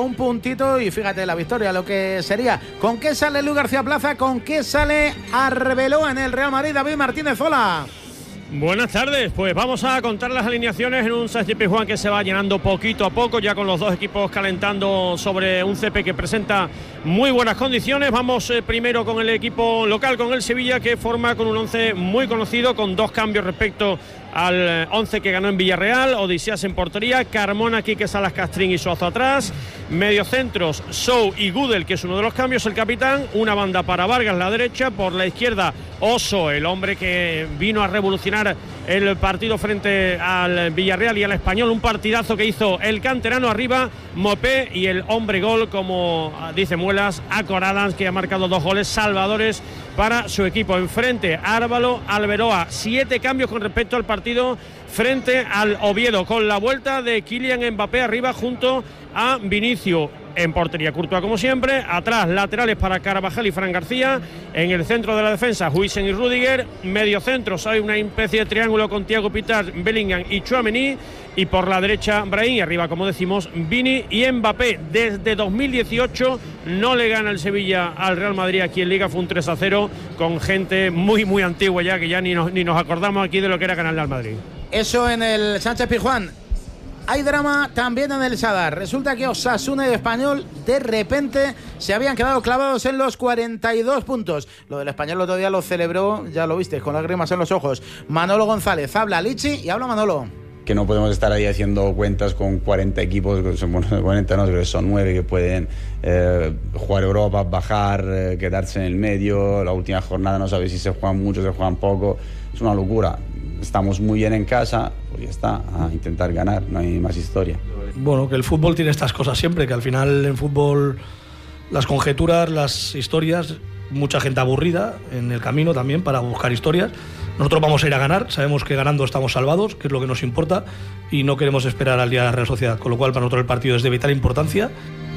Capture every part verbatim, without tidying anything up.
un puntito y fíjate la victoria, lo que sería. ¿Con qué sale Luis García Plaza? ¿Con qué sale Arbeloa en el Real Madrid? David Martínez, hola. Buenas tardes, pues vamos a contar las alineaciones en un Sánchez Pizjuán que se va llenando poquito a poco, ya con los dos equipos calentando sobre un C P que presenta muy buenas condiciones. Vamos eh, primero con el equipo local, con el Sevilla, que forma con un once muy conocido, con dos cambios respecto al once que ganó en Villarreal. Odisías en portería, Carmona, Quique Salas, Castrín y Suazo atrás, mediocentros Sou y Gudel, que es uno de los cambios, el capitán, una banda para Vargas, la derecha, por la izquierda Oso, el hombre que vino a revolucionar el partido frente al Villarreal y al Español, un partidazo que hizo el canterano. Arriba Mopé y el hombre gol, como dice Muelas, Acor Adams, que ha marcado dos goles salvadores para su equipo. Enfrente Árvalo, Arbeloa, siete cambios con respecto al partido frente al Oviedo, con la vuelta de Kylian Mbappé arriba junto a Vinicio. En portería Courtois como siempre, atrás laterales para Carvajal y Fran García, en el centro de la defensa Huijsen y Rüdiger, mediocentros hay una especie de triángulo con Thiago Pitart, Bellingham y Tchouaméni, y por la derecha Brahim, y arriba como decimos Vini y Mbappé. Desde dos mil dieciocho no le gana el Sevilla al Real Madrid aquí en Liga, fue un tres a cero con gente muy muy antigua ya, que ya ni nos, ni nos acordamos aquí de lo que era ganarle al Madrid. Eso en el Sánchez Pizjuán. Hay drama también en el Sadar. Resulta que Osasuna y Español de repente se habían quedado clavados en los cuarenta y dos puntos. Lo del Español el otro día lo celebró, ya lo viste, con lágrimas en los ojos. Manolo González, habla Lichi y habla Manolo. Que no podemos estar ahí haciendo cuentas con cuarenta equipos, bueno, cuarenta no, creo que son nueve que pueden eh, jugar Europa, bajar, eh, quedarse en el medio. La última jornada no sabes si se juegan mucho, se juegan poco. Es una locura. Estamos muy bien en casa, pues ya está, a intentar ganar, no hay más historia. Bueno, que el fútbol tiene estas cosas siempre, que al final en fútbol las conjeturas, las historias, mucha gente aburrida en el camino también para buscar historias. Nosotros vamos a ir a ganar, sabemos que ganando estamos salvados, que es lo que nos importa, y no queremos esperar al día de la Real Sociedad, con lo cual para nosotros el partido es de vital importancia.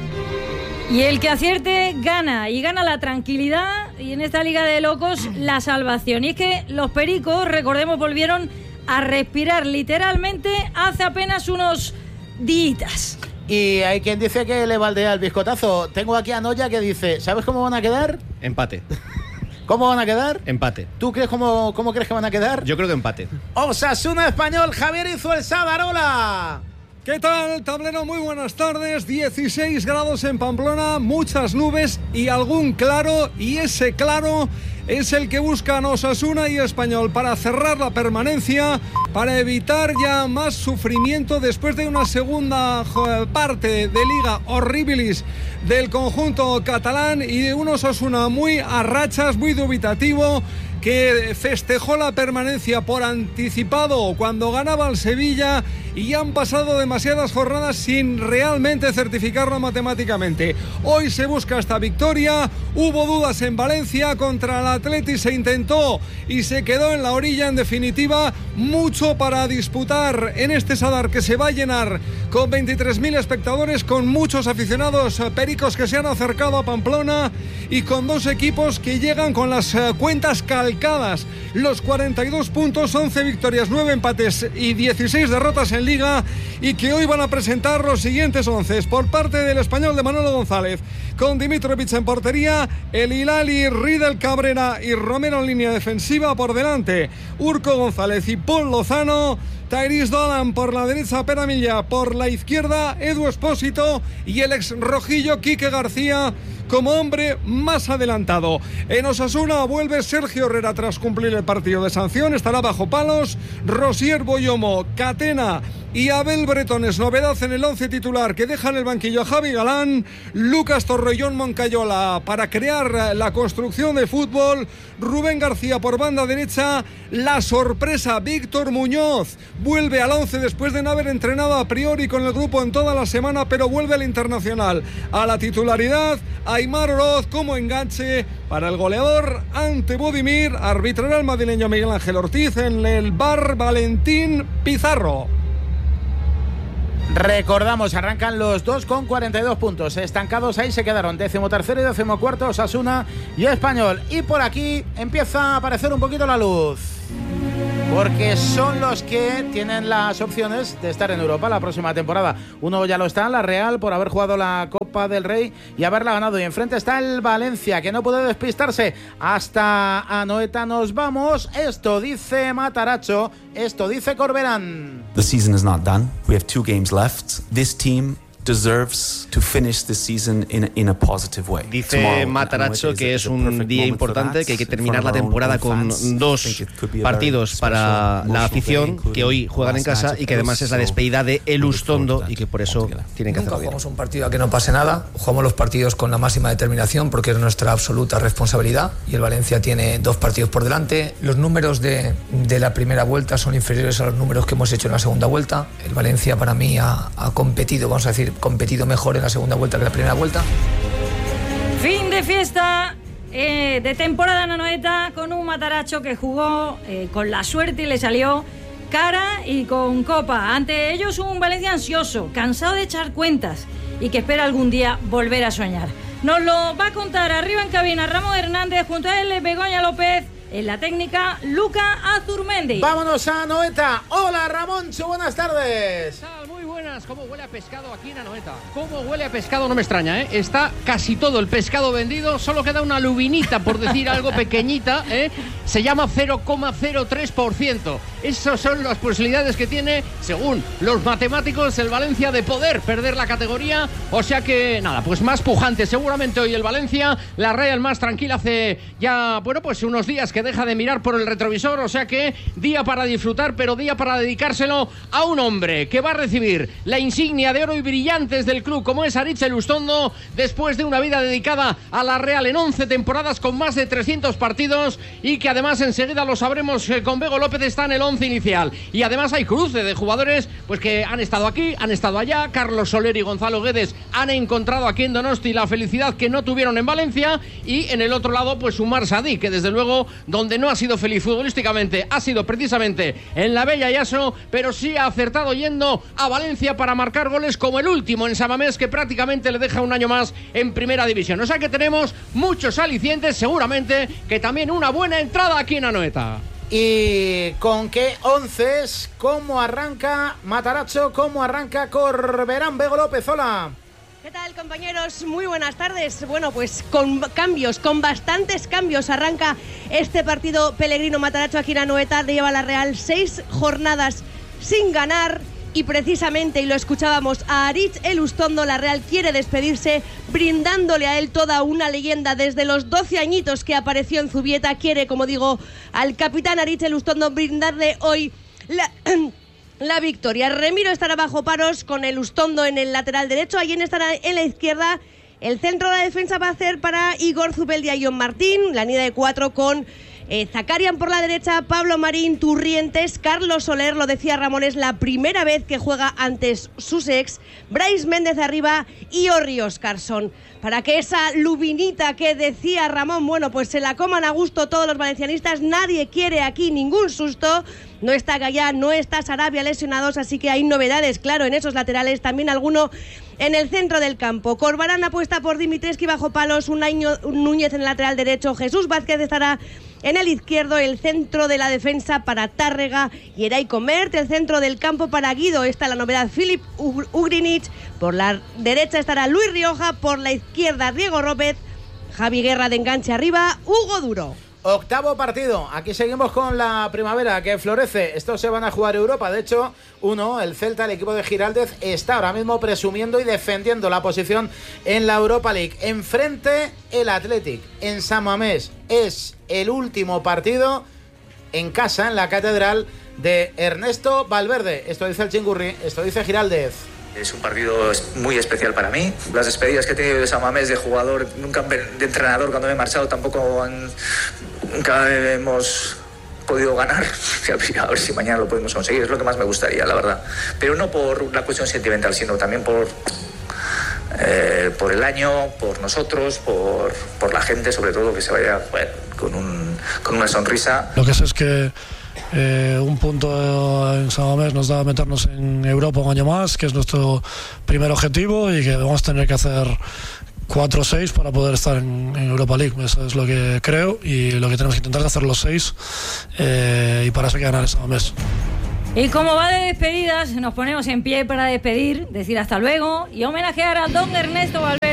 Y el que acierte gana, y gana la tranquilidad, y en esta liga de locos la salvación. Y es que los pericos, recordemos, volvieron a respirar literalmente hace apenas unos días. Y hay quien dice que le baldea el biscotazo. Tengo aquí a Noya que dice, ¿sabes cómo van a quedar? Empate. ¿Cómo van a quedar? Empate. ¿Tú crees cómo, cómo crees que van a quedar? Yo creo que empate. Osasuna Español, Javier hizo el Sadarola. ¿Qué tal, tablero? Muy buenas tardes. dieciséis grados en Pamplona, muchas nubes y algún claro, y ese claro es el que buscan Osasuna y Español para cerrar la permanencia, para evitar ya más sufrimiento después de una segunda parte de Liga horribilis del conjunto catalán y de un Osasuna muy a rachas, muy dubitativo, que festejó la permanencia por anticipado cuando ganaba al Sevilla, y han pasado demasiadas jornadas sin realmente certificarlo matemáticamente. Hoy se busca esta victoria. Hubo dudas en Valencia contra el Atleti, se intentó y se quedó en la orilla. En definitiva, mucho para disputar en este Sadar, que se va a llenar con veintitrés mil espectadores, con muchos aficionados pericos que se han acercado a Pamplona, y con dos equipos que llegan con las cuentas calcadas, los cuarenta y dos puntos, once victorias, nueve empates y dieciséis derrotas en Liga, y que hoy van a presentar los siguientes once por parte del Español de Manolo González, con Dimitrovic en portería, el Hilali, Riedel, Cabrera y Romero en línea defensiva. Por delante Urco González y Paul Lozano, Tyrese Dolan por la derecha, Pere Milla por la izquierda, Edu Espósito y el ex rojillo Quique García como hombre más adelantado. En Osasuna vuelve Sergio Herrera tras cumplir el partido de sanción, estará bajo palos. Rosier Boyomo, Catena y Abel Bretones, novedad en el once titular, que deja en el banquillo a Javi Galán. Lucas Torrellón Moncayola para crear la construcción de fútbol. Rubén García por banda derecha. La sorpresa, Víctor Muñoz vuelve al once después de no haber entrenado a priori con el grupo en toda la semana, pero vuelve al internacional a la titularidad. Aimar Oroz como enganche para el goleador ante Budimir. Arbitrará el madrileño Miguel Ángel Ortiz, en el bar Valentín Pizarro. Recordamos, arrancan los dos con cuarenta y dos puntos. Estancados ahí se quedaron décimo tercero y décimo cuarto Osasuna y Español. Y por aquí empieza a aparecer un poquito la luz, porque son los que tienen las opciones de estar en Europa la próxima temporada. Uno ya lo está, la Real, por haber jugado la Copa Copa del Rey y haberla ganado. Y enfrente está el Valencia, que no puede despistarse. Hasta Anoeta nos vamos. Esto dice Matarazzo, esto dice Corberán. The season is not done. We have two games left. This team deserves to finish the season in, in a positive way. Dice Matarazzo que es un día importante, que hay que terminar la temporada con dos partidos para la afición que hoy juegan en casa y que además es la despedida de Elustondo y que por eso tienen que hacerlo bien. Nunca jugamos un partido a que no pase nada, jugamos los partidos con la máxima determinación porque es nuestra absoluta responsabilidad y el Valencia tiene dos partidos por delante. Los números de, de la primera vuelta son inferiores a los números que hemos hecho en la segunda vuelta. El Valencia para mí ha, ha competido, vamos a decir, competido mejor en la segunda vuelta que en la primera vuelta. Fin de fiesta eh, de temporada en Anoeta con un Matarazzo que jugó eh, con la suerte y le salió cara y con copa. Ante ellos un Valencia ansioso, cansado de echar cuentas y que espera algún día volver a soñar. Nos lo va a contar arriba en cabina Ramón Hernández, junto a él Begoña López, en la técnica Luca Azurmendi. Vámonos a Anoeta. Hola Ramoncho, buenas tardes. Muy buenas. ¿Cómo huele a pescado aquí en Anoeta? ¿Cómo huele a pescado? No me extraña, ¿eh? Está casi todo el pescado vendido, solo queda una lubinita, por decir algo, pequeñita, ¿eh? Se llama cero coma cero tres por ciento. Esas son las posibilidades que tiene, según los matemáticos, el Valencia de poder perder la categoría. O sea que, nada, pues más pujante seguramente hoy el Valencia. La Real más tranquila hace ya, bueno, pues unos días que deja de mirar por el retrovisor. O sea que día para disfrutar, pero día para dedicárselo a un hombre que va a recibir la insignia de oro y brillantes del club, como es Aritz Elustondo, después de una vida dedicada a la Real en once temporadas con más de trescientos partidos, y que además enseguida lo sabremos eh, con Bego López está en el once inicial. Y además hay cruce de jugadores pues que han estado aquí, han estado allá. Carlos Soler y Gonzalo Guedes han encontrado aquí en Donosti la felicidad que no tuvieron en Valencia, y en el otro lado pues Umar Sadí, que desde luego donde no ha sido feliz futbolísticamente ha sido precisamente en la Bella Yaso, pero sí ha acertado yendo a Valencia para marcar goles como el último en San Mamés, que prácticamente le deja un año más en primera división. O sea que tenemos muchos alicientes, seguramente que también una buena entrada aquí en Anoeta. ¿Y con qué onces? ¿Cómo arranca Matarazzo? ¿Cómo arranca Corberán? Bego López, hola. ¿Qué tal, compañeros? Muy buenas tardes. Bueno, pues con cambios, con bastantes cambios arranca este partido Pellegrino Matarazzo aquí en Anoeta. Lleva la Real seis jornadas sin ganar. Y precisamente, y lo escuchábamos, a Aritz Elustondo la Real quiere despedirse brindándole a él toda una leyenda. Desde los doce añitos que apareció en Zubieta, quiere, como digo, al capitán Aritz Elustondo brindarle hoy la, la victoria. Remiro estará bajo paros con Elustondo en el lateral derecho. Allí estará en la izquierda. El centro de la defensa va a ser para Igor Zubeldia y John Martín. La línea de cuatro con Eh, Zakarian por la derecha, Pablo Marín, Turrientes, Carlos Soler, lo decía Ramón, es la primera vez que juega antes sus ex, Brais Méndez arriba y Orri Oscarson. Para que esa lubinita que decía Ramón, bueno, pues se la coman a gusto todos los valencianistas, nadie quiere aquí ningún susto. No está Gallá, no está Sarabia lesionados, así que hay novedades, claro, en esos laterales, también alguno en el centro del campo. Corberán apuesta por Dimitrescu bajo palos, un Núñez en el lateral derecho, Jesús Vázquez estará en el izquierdo, el centro de la defensa para Tárrega y Eray Comert, el centro del campo para Guido. Esta la novedad, Filip Ugrinic. Por la derecha estará Luis Rioja, por la izquierda Diego López, Javi Guerra de enganche arriba, Hugo Duro. Octavo partido, aquí seguimos con la primavera que florece. Estos se van a jugar Europa. De hecho, uno, el Celta, el equipo de Giraldez, está ahora mismo presumiendo y defendiendo la posición en la Europa League. Enfrente el Athletic en San Mamés. Es el último partido en casa, en la catedral de Ernesto Valverde. Esto dice el Chingurri, esto dice Giraldez. Es un partido muy especial para mí. Las despedidas que he tenido de San Mamés de jugador, nunca de entrenador cuando me he marchado, tampoco han, nunca hemos podido ganar. A ver si mañana lo podemos conseguir, es lo que más me gustaría, la verdad. Pero no por la cuestión sentimental, sino también por, eh, por el año, por nosotros, por, por la gente, sobre todo, que se vaya bueno, con, un, con una sonrisa. Lo que sé es que Eh, un punto en San Mamés nos da meternos en Europa un año más, que es nuestro primer objetivo, y que vamos a tener que hacer cuatro o seis para poder estar en, en Europa League. Eso es lo que creo, y lo que tenemos que intentar es hacer los seis, eh, y para eso hay que ganar en San Mamés. Y como va de despedidas, nos ponemos en pie para despedir, decir hasta luego y homenajear a don Ernesto Valverde.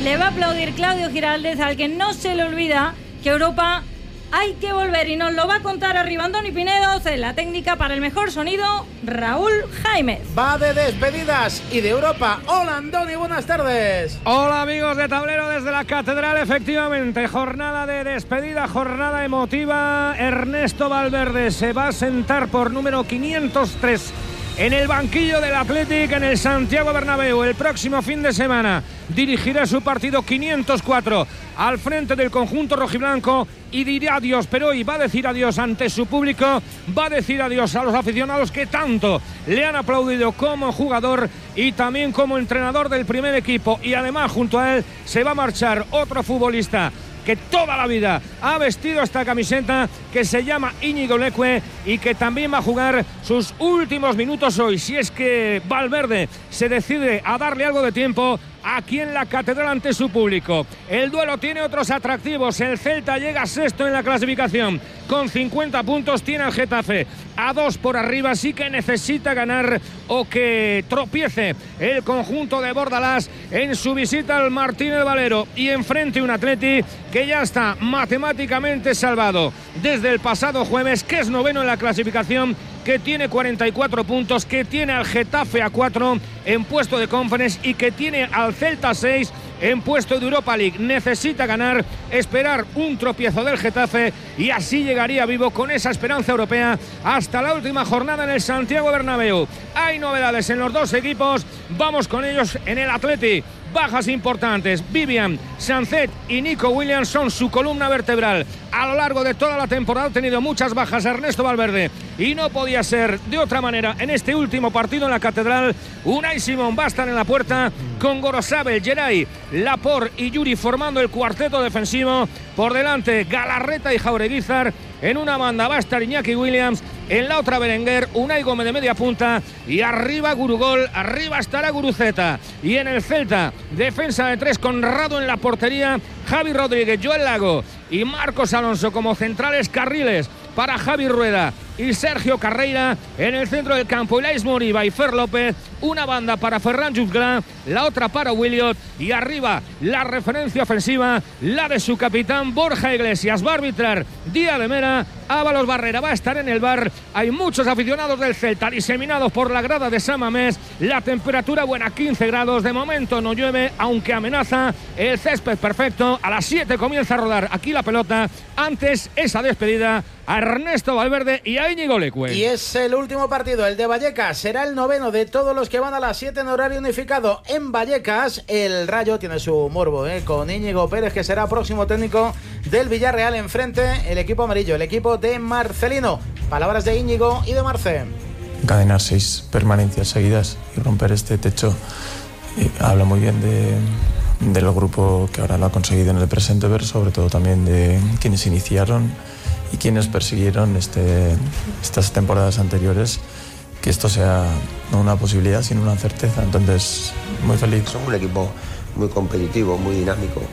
le va a aplaudir Claudio Giraldez, al que no se le olvida que Europa hay que volver, y nos lo va a contar arriba Andoni Pinedo, en la técnica para el mejor sonido, Raúl Jaimez. Va de despedidas y de Europa. Hola Andoni, buenas tardes. Hola amigos de Tablero desde la Catedral, efectivamente, jornada de despedida, jornada emotiva. Ernesto Valverde se va a sentar por número quinientos tres en el banquillo del Athletic en el Santiago Bernabéu el próximo fin de semana. Dirigirá su partido quinientos cuatro al frente del conjunto rojiblanco y dirá adiós, pero hoy va a decir adiós ante su público, va a decir adiós a los aficionados que tanto le han aplaudido como jugador y también como entrenador del primer equipo, y además junto a él se va a marchar otro futbolista que toda la vida ha vestido esta camiseta, que se llama Íñigo Leque, y que también va a jugar sus últimos minutos hoy, si es que Valverde se decide a darle algo de tiempo aquí en la Catedral ante su público. El duelo tiene otros atractivos. El Celta llega sexto en la clasificación con cincuenta puntos, tiene al Getafe a dos por arriba, así que necesita ganar o que tropiece el conjunto de Bordalás en su visita al Martínez Valero, y enfrente un Atleti que ya está matemáticamente salvado desde el pasado jueves, que es noveno en la clasificación, que tiene cuarenta y cuatro puntos, que tiene al Getafe a cuatro en puesto de Conference y que tiene al Celta seis en puesto de Europa League. Necesita ganar, esperar un tropiezo del Getafe, y así llegaría vivo con esa esperanza europea hasta la última jornada en el Santiago Bernabéu. Hay novedades en los dos equipos, vamos con ellos. En el Atleti, bajas importantes. Vivian, Sancet y Nico Williams son su columna vertebral. A lo largo de toda la temporada ha tenido muchas bajas Ernesto Valverde, y no podía ser de otra manera en este último partido en la Catedral. Unai Simón va a estar en la puerta con Gorosabel, Geray, Laporte y Yuri formando el cuarteto defensivo. Por delante Galarreta y Jaureguizar. En una banda va a estar Iñaki Williams, en la otra Berenguer, Unai Gómez de media punta, y arriba Gurugol, arriba estará Guruceta. Y en el Celta, defensa de tres con Rado en la portería, Javi Rodríguez, Joel Lago y Marcos Alonso como centrales, carriles para Javi Rueda y Sergio Carreira. En el centro del campo, Ilais Moriba y Fer López. Una banda para Ferran Jutgla, la otra para Williot, y arriba la referencia ofensiva, la de su capitán Borja Iglesias. Va a arbitrar Díaz de Mera, Ábalos Barrera va a estar en el bar. Hay muchos aficionados del Celta diseminados por la grada de San Mamés. La temperatura buena, quince grados. De momento no llueve, aunque amenaza el césped perfecto. A las siete comienza a rodar aquí la pelota. Antes esa despedida a Ernesto Valverde y a Íñigo Leque. Y es el último partido, el de Vallecas. Será el noveno de todos los que van a las siete en horario unificado en Vallecas. El Rayo tiene su morbo, ¿eh? Con Íñigo Pérez, que será próximo técnico del Villarreal. Enfrente el equipo amarillo, el equipo de Marcelino. Palabras de Íñigo y de Marce. Encadenar seis permanencias seguidas y romper este techo eh, habla muy bien de, del grupo que ahora lo ha conseguido en el presente, pero sobre todo también de quienes iniciaron y quienes persiguieron este, estas temporadas anteriores, que esto sea no una posibilidad sino una certeza. Entonces, muy feliz. Son un equipo muy competitivo, muy dinámico,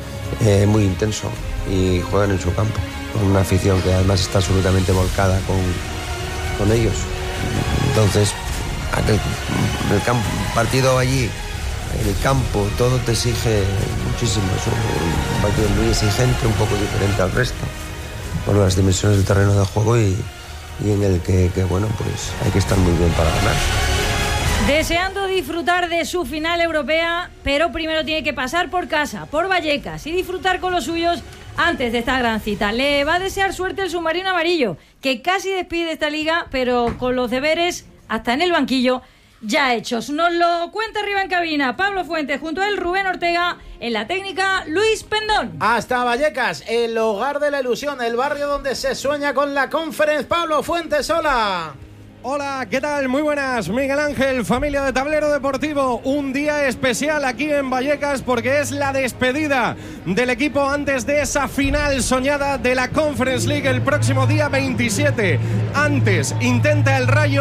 eh, muy intenso, y juegan en su campo con una afición que además está absolutamente volcada con, con ellos. Entonces, aquel, el campo, partido allí, el campo, todo te exige muchísimo. Es un, un partido muy exigente, un poco diferente al resto, por las dimensiones del terreno de juego, y, y en el que, que, bueno, pues hay que estar muy bien para ganar. Deseando disfrutar de su final europea, pero primero tiene que pasar por casa, por Vallecas, y disfrutar con los suyos antes de esta gran cita. Le va a desear suerte el submarino amarillo, que casi despide esta liga, pero con los deberes hasta en el banquillo ya hechos. Nos lo cuenta arriba en cabina Pablo Fuentes, junto a él Rubén Ortega, en la técnica Luis Pendón. Hasta Vallecas, el hogar de la ilusión, el barrio donde se sueña con la Conference. Pablo Fuentes, hola. Hola, ¿qué tal? Muy buenas, Miguel Ángel, familia de Tablero Deportivo. Un día especial aquí en Vallecas porque es la despedida del equipo antes de esa final soñada de la Conference League el próximo día veintisiete. Antes intenta el Rayo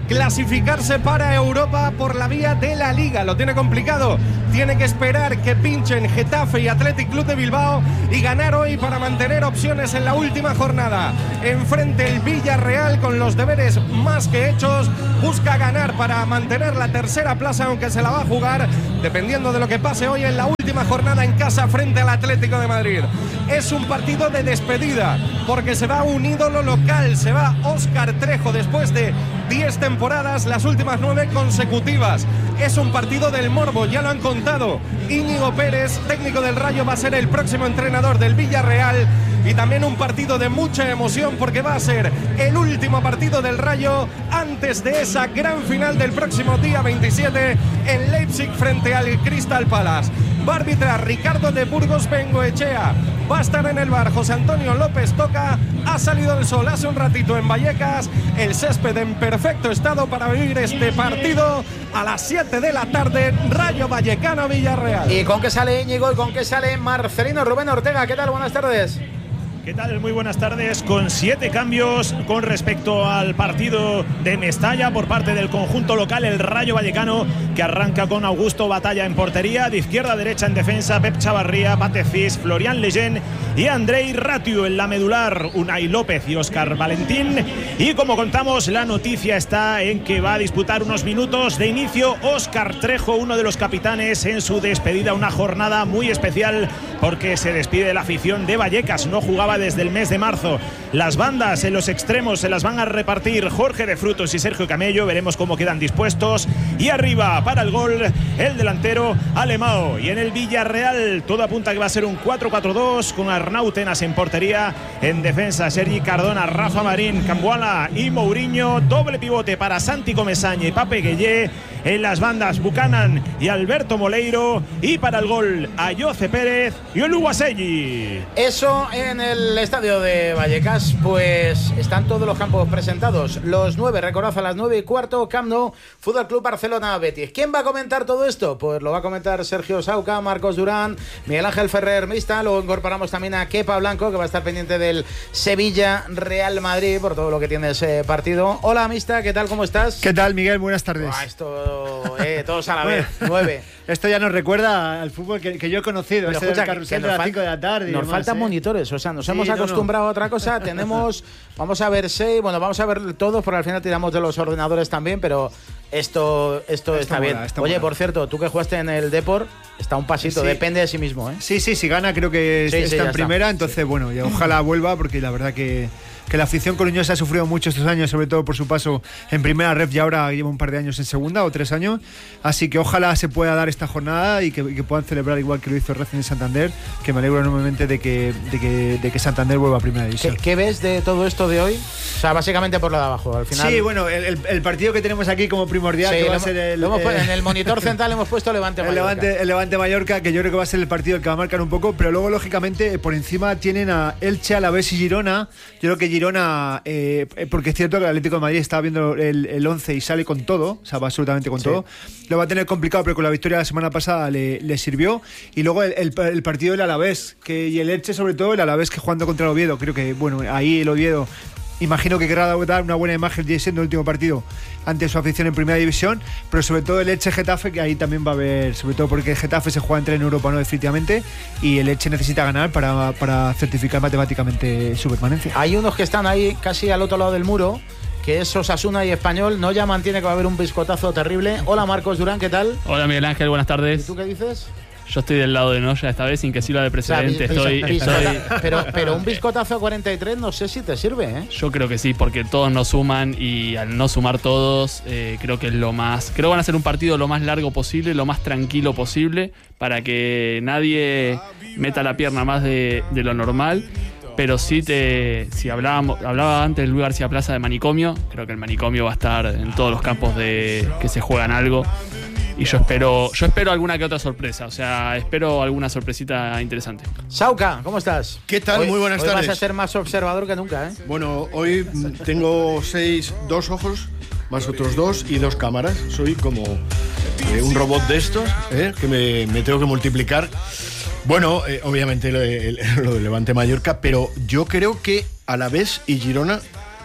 clasificarse para Europa por la vía de la Liga. Lo tiene complicado, tiene que esperar que pinchen Getafe y Athletic Club de Bilbao y ganar hoy para mantener opciones en la última jornada. Enfrente el Villarreal, con los deberes más que hechos, busca ganar para mantener la tercera plaza, aunque se la va a jugar dependiendo de lo que pase hoy en la última jornada en casa frente al Atlético de Madrid. Es un partido de despedida porque se va un ídolo local, se va Óscar Trejo después de diez temporadas, las últimas nueve consecutivas. Es un partido del morbo, ya lo han contado. Íñigo Pérez, técnico del Rayo, va a ser el próximo entrenador del Villarreal, y también un partido de mucha emoción porque va a ser el último partido del Rayo antes de esa gran final del próximo día veintisiete en Leipzig frente al Crystal Palace. Va a arbitrar Ricardo de Burgos Bengoechea. Va a estar en el bar José Antonio López Toca. Ha salido el sol hace un ratito en Vallecas. El césped en perfecto estado para vivir este partido a las siete de la tarde. Rayo Vallecano Villarreal. ¿Y con qué sale Íñigo y con qué sale Marcelino? Rubén Ortega, ¿qué tal? Buenas tardes. ¿Qué tal? Muy buenas tardes. Con siete cambios con respecto al partido de Mestalla por parte del conjunto local, el Rayo Vallecano, que arranca con Augusto Batalla en portería, de izquierda a derecha en defensa, Pep Chavarría, Pate Cis, Florian Lejeune y Andrei Ratiu en la medular, Unai López y Óscar Valentín. Y como contamos, la noticia está en que va a disputar unos minutos de inicio Óscar Trejo, uno de los capitanes, en su despedida, una jornada muy especial porque se despide de la afición de Vallecas. No jugaba desde el mes de marzo. Las bandas en los extremos se las van a repartir Jorge de Frutos y Sergio Camello. Veremos cómo quedan dispuestos. Y arriba para el gol el delantero Alemão. Y en el Villarreal todo apunta que va a ser un cuatro cuatro dos con Arnautenas en portería. En defensa Sergi Cardona, Rafa Marín, Cambuala y Mourinho. Doble pivote para Santi Comesaña y Pape Gueye. En las bandas Buchanan y Alberto Moleiro. Y para el gol Ayoce Pérez y Oluwaseyi. Eso en el estadio de Vallecas, pues están todos los campos presentados. Los nueve, recordad, a las nueve y cuarto, Camp Nou, Fútbol Club Barcelona Betis. ¿Quién va a comentar todo esto? Pues lo va a comentar Sergio Sauca, Marcos Durán, Miguel Ángel Ferrer Mista. Luego incorporamos también a Kepa Blanco, que va a estar pendiente del Sevilla Real Madrid por todo lo que tiene ese partido. Hola Mista, ¿qué tal? ¿Cómo estás? ¿Qué tal, Miguel? Buenas tardes. Buah, esto, eh, todos a la vez, nueve. Esto ya nos recuerda al fútbol que, que yo he conocido. Pero este escucha, del carrusel de las cinco de la tarde. Nos demás, faltan ¿eh? monitores, o sea, nos Sí, hemos no, acostumbrado no. a otra cosa. Tenemos, vamos a ver seis, bueno, vamos a ver todos, porque al final tiramos de los ordenadores también, pero esto, esto está, mola, bien. está Oye, mola. por cierto, tú que jugaste en el Depor, está un pasito, Sí. depende de sí mismo, ¿eh? Sí, sí, si gana creo que Sí, sí, está ya en está. primera, entonces bueno, y ojalá vuelva, porque la verdad que, que la afición coruñesa ha sufrido mucho estos años, sobre todo por su paso en primera ref, y ahora lleva un par de años en segunda o tres años, así que ojalá se pueda dar esta jornada y que, y que puedan celebrar igual que lo hizo Racing de Santander, que me alegro enormemente de que, de que, de que Santander vuelva a primera división. ¿Qué, qué ves de todo esto de hoy? O sea, básicamente por lo de abajo, al final. Sí, bueno, el, el- el partido que tenemos aquí como primordial, Sí, que va lo a ser hemos- el, lo hemos pu- eh, en el monitor central hemos puesto Levante el Mallorca. Levante, el Levante Mallorca, que yo creo que va a ser el partido el que va a marcar un poco, pero luego lógicamente por encima tienen a Elche, Alavés y Girona. Yo creo que Girona, eh, porque es cierto que el Atlético de Madrid estaba viendo el, el once y sale con todo, o sea, va absolutamente con Sí. todo. Lo va a tener complicado, pero con la victoria de la semana pasada le, le sirvió. Y luego el, el- el partido del Alavés, que, y el Elche sobre todo, el Alavés que jugando contra el Oviedo, creo que, bueno, ahí el Oviedo imagino que querrá dar una buena imagen siendo el último partido ante su afición en primera división, pero sobre todo el Elche Getafe, que ahí también va a haber, sobre todo porque el Getafe se juega entre en Europa, no definitivamente, y el Elche necesita ganar para, para certificar matemáticamente su permanencia. Hay unos que están ahí casi al otro lado del muro, que es Osasuna y Español. No ya mantiene que va a haber un biscotazo terrible. Hola Marcos Durán, ¿qué tal? Hola Miguel Ángel, buenas ¿Y tardes. tú qué dices? Yo estoy del lado de Noya esta vez, sin que sirva de O sea, precedente. bis- Estoy, biscota- estoy- pero, pero un biscotazo a cuarenta y tres no sé si te sirve, ¿eh? Yo creo que sí, porque todos nos suman y al no sumar todos, eh, creo que es lo más. Creo que van a ser un partido lo más largo posible, lo más tranquilo posible, para que nadie meta la pierna más de, de lo normal. Pero sí, te, si hablábamos, hablaba antes Luis García Plaza de manicomio, creo que el manicomio va a estar en todos los campos de que se juegan algo. Y yo espero, yo espero alguna que otra sorpresa, o sea, espero alguna sorpresita interesante. Sauca, ¿cómo estás? ¿Qué tal? Hoy- Muy buenas hoy tardes. Vas a ser más observador que nunca, ¿eh? Bueno, hoy mm, tengo seis, dos ojos, más otros dos y dos cámaras. Soy como eh, un robot de estos, ¿eh? que me, me tengo que multiplicar. Bueno, eh, obviamente lo, de- el- lo de Levante Mallorca, pero yo creo que Alavés y Girona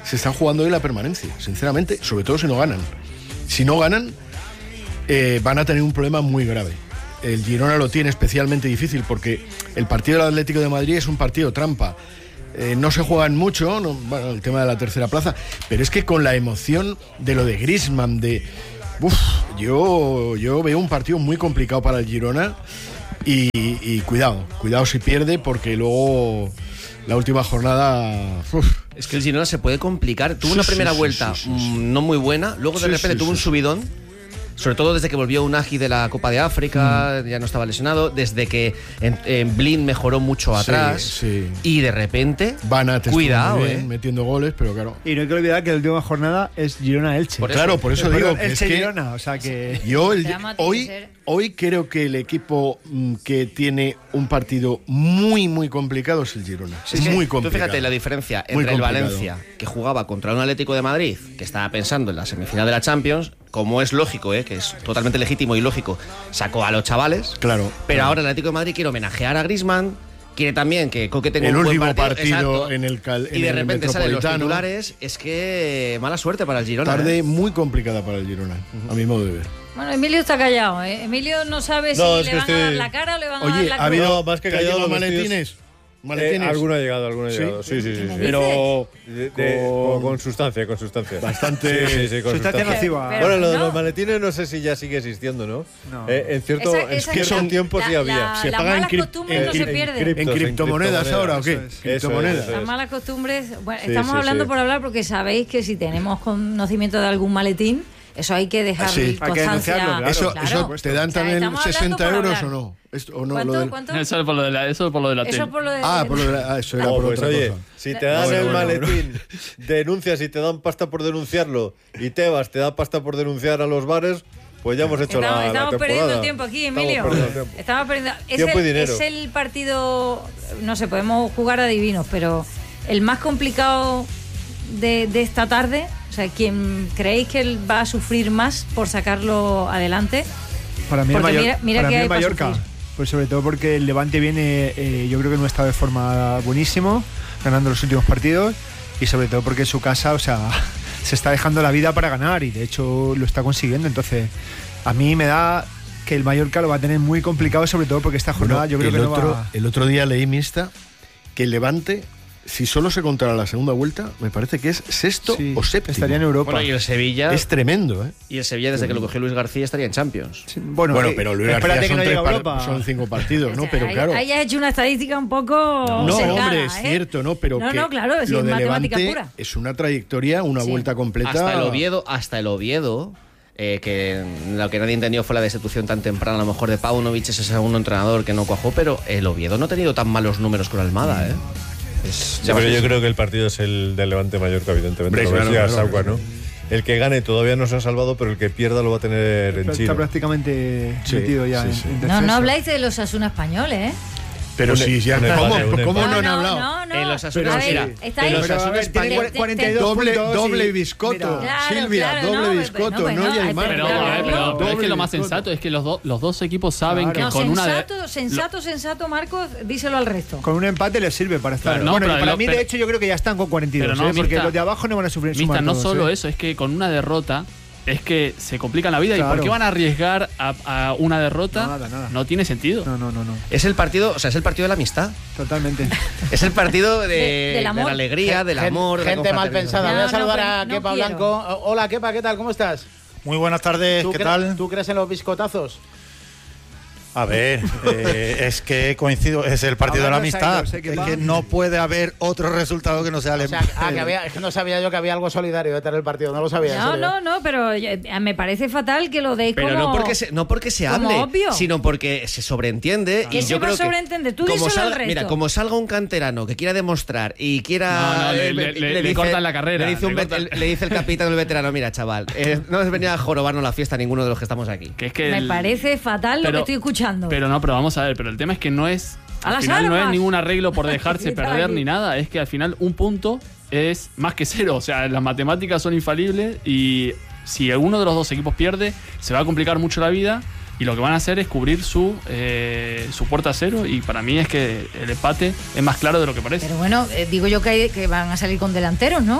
se están jugando hoy la permanencia, sinceramente, sobre todo si no ganan. Si no ganan, eh, van a tener un problema muy grave. El Girona lo tiene especialmente difícil porque el partido del Atlético de Madrid es un partido trampa. Eh, no se juegan mucho, no, bueno, el tema de la tercera plaza, pero es que con la emoción de lo de Griezmann, de... Uf, yo, yo veo un partido muy complicado para el Girona y, y cuidado, cuidado si pierde porque luego la última jornada... Uf. Es que el Girona se puede complicar. Tuvo sí, una primera sí, vuelta sí, sí, sí. no muy buena, luego de sí, repente sí, tuvo sí, un subidón. Sobre todo desde que volvió Unagi de la Copa de África, mm. ya no estaba lesionado, desde que en, en Blind mejoró mucho atrás sí, sí. y de repente, Van a cuidado, bien, eh. metiendo goles, pero claro. Y no hay que olvidar que la última jornada es Girona-Elche. Por claro, por eso digo que Elche es que Girona, o sea que yo el, hoy, hoy creo que el equipo mm, que tiene un partido muy muy complicado es el Girona. Sí, es es muy complicado. Tú fíjate la diferencia entre el Valencia, que jugaba contra un Atlético de Madrid, que estaba pensando en la semifinal de la Champions, como es lógico, ¿eh? que es totalmente legítimo y lógico, sacó a los chavales. Claro. Pero claro. ahora el Atlético de Madrid quiere homenajear a Griezmann, quiere también que Coque tenga el un buen último partido, partido en el cal, en y de el repente salen los titulares. Es que mala suerte para el Girona. Tarde ¿eh? muy complicada para el Girona, uh-huh. a mi modo de ver. Bueno, Emilio está callado, ¿eh? Emilio no sabe no, si le van estoy... a dar la cara o le van Oye, a dar la cruz. ¿ha habido más que callado los maletines? ¿Maletines? Eh, alguno ha llegado, alguno ha llegado. Sí, sí, sí. sí. Pero de, de, con, con sustancia, con sustancia. Bastante. Sí, sí, sí, con sustancia nociva. Pero, bueno, lo de no. los maletines no sé si ya sigue existiendo, ¿no? no. Eh, en cierto, esa, esa en cierto tiempo la, sí había. La, se las pagan malas en, costumbres en, no en, se pierden. En, criptos, en criptomonedas en ahora, ¿o qué? Es, criptomonedas. Eso es, las malas costumbres. Bueno, sí, estamos sí, hablando sí. por hablar porque sabéis que si tenemos conocimiento de algún maletín, eso hay que dejar sí, constancia. Claro, eso, claro. eso te dan también o sea, sesenta euros o no. Esto, o no ¿Cuánto, lo del... ¿cuánto? Eso es por lo de la, eso es por lo de la eso por lo de... Ah, por lo de la, eso era oh, por pues otra oye, cosa. Si te dan bueno, el maletín, bueno. denuncias y te dan pasta por denunciarlo, y Tebas te da pasta por denunciar a los bares, pues ya hemos hecho estamos, la, estamos la temporada. Estamos perdiendo el tiempo aquí, Emilio. Estamos perdiendo tiempo. Estamos perdiendo... Es, tiempo el, y dinero. es el partido, no sé, podemos jugar a divinos, pero el más complicado de, de esta tarde, o sea, ¿quién creéis que él va a sufrir más por sacarlo adelante? Para mí el Mayor, mira, mira para que mí hay el Mallorca. Pues sobre todo porque el Levante viene, eh, yo creo que en un estado de forma buenísimo, ganando los últimos partidos, y sobre todo porque en su casa, o sea, se está dejando la vida para ganar y de hecho lo está consiguiendo. Entonces, a mí me da que el Mallorca lo va a tener muy complicado, sobre todo porque esta jornada bueno, yo creo el que otro, no va... El otro día leí mixta que el Levante, si solo se contara la segunda vuelta, me parece que es sexto sí, o séptimo. Estaría en Europa. Bueno, y el Sevilla... Es tremendo, ¿eh? Y el Sevilla, desde que lo cogió Luis García, estaría en Champions. Sí, bueno, bueno, pero Luis García son, no tres par, son cinco partidos, ¿no? O sea, pero ahí, claro... Ahí has hecho una estadística un poco... No, no cercana, hombre, es ¿eh? cierto, ¿no? Pero no, que no, claro, es lo de matemática Levante pura. Es una trayectoria, una sí. vuelta completa... Hasta el Oviedo, hasta el Oviedo... Eh, que lo que nadie entendió fue la destitución tan temprana, a lo mejor de Paunovic, ese segundo entrenador que no cuajó, pero el Oviedo no ha tenido tan malos números con Almada, ¿eh? Es, sí, pero yo creo que el partido es el del Levante Mallorca, evidentemente. Como decía Sauca, ¿no? El que gane todavía no se ha salvado, pero el que pierda lo va a tener en Chile. Está prácticamente sí, metido ya sí, sí. en, en No, no habláis de los Asuna españoles, ¿eh? Pero si ya ¿cómo, ¿cómo no han hablado? No, no, en los Asuna, mira, en los Asuna España cuarenta y dos doble, puntos doble y, biscotto. Claro, Silvia, claro, doble no, biscotto, pues, no, no, y el mar. Pero, pero, pero, pero es que lo más sensato es que los, do, los dos equipos saben claro. que no, con sensato, una de, sensato, lo, sensato, Marcos, díselo al resto. Con un empate les sirve para estar. Claro, no, bueno, pero, para lo, mí, pero, de hecho, yo creo que ya están con cuarenta y dos, no, ¿eh? porque Mista, los de abajo no van a sufrir. Mista, no todos, solo ¿eh? eso, es que con una derrota es que se complican la vida. Claro. ¿Y por qué van a arriesgar a, a una derrota? Nada, nada. No tiene sentido. No, no, no, no. Es el partido, o sea, es el partido de la amistad. Totalmente. Es el partido de, de, del amor. de la alegría, del amor. Gente, de gente mal pensada. No, Voy a saludar no, a no Kepa quiero. Blanco. Hola, Kepa, ¿qué tal? ¿Cómo estás? Muy buenas tardes, ¿qué tal? ¿Tú crees en los biscotazos? A ver, eh, es que coincido, es el partido de la amistad. Es que no puede haber otro resultado que no sea el o sea, ah, que había, es que no sabía yo que había algo solidario detrás del partido, no lo sabía. No, no, no, pero me parece fatal que lo deis pero como... Pero no porque se, no porque se hable, obvio. sino porque se sobreentiende. ¿Qué y se yo va creo a sobreentender? Tú como díselo salga, al resto. Mira, como salga un canterano que quiera demostrar y quiera... No, no, le, le, le, le, le dice, cortan la carrera. Le dice, un le, vet, le dice el capitán del veterano, mira, chaval, eh, no has venido a jorobarnos la fiesta ninguno de los que estamos aquí. Que es que me el, parece fatal pero, lo que estoy escuchando. Pero no, pero vamos a ver, pero el tema es que no es... A al final armas. no es ningún arreglo por dejarse perder ni nada, es que al final un punto es más que cero, o sea, las matemáticas son infalibles y si alguno de los dos equipos pierde, se va a complicar mucho la vida y lo que van a hacer es cubrir su, eh, su puerta a cero y para mí es que el empate es más claro de lo que parece. Pero bueno, eh, digo yo que, hay, que van a salir con delanteros, ¿no?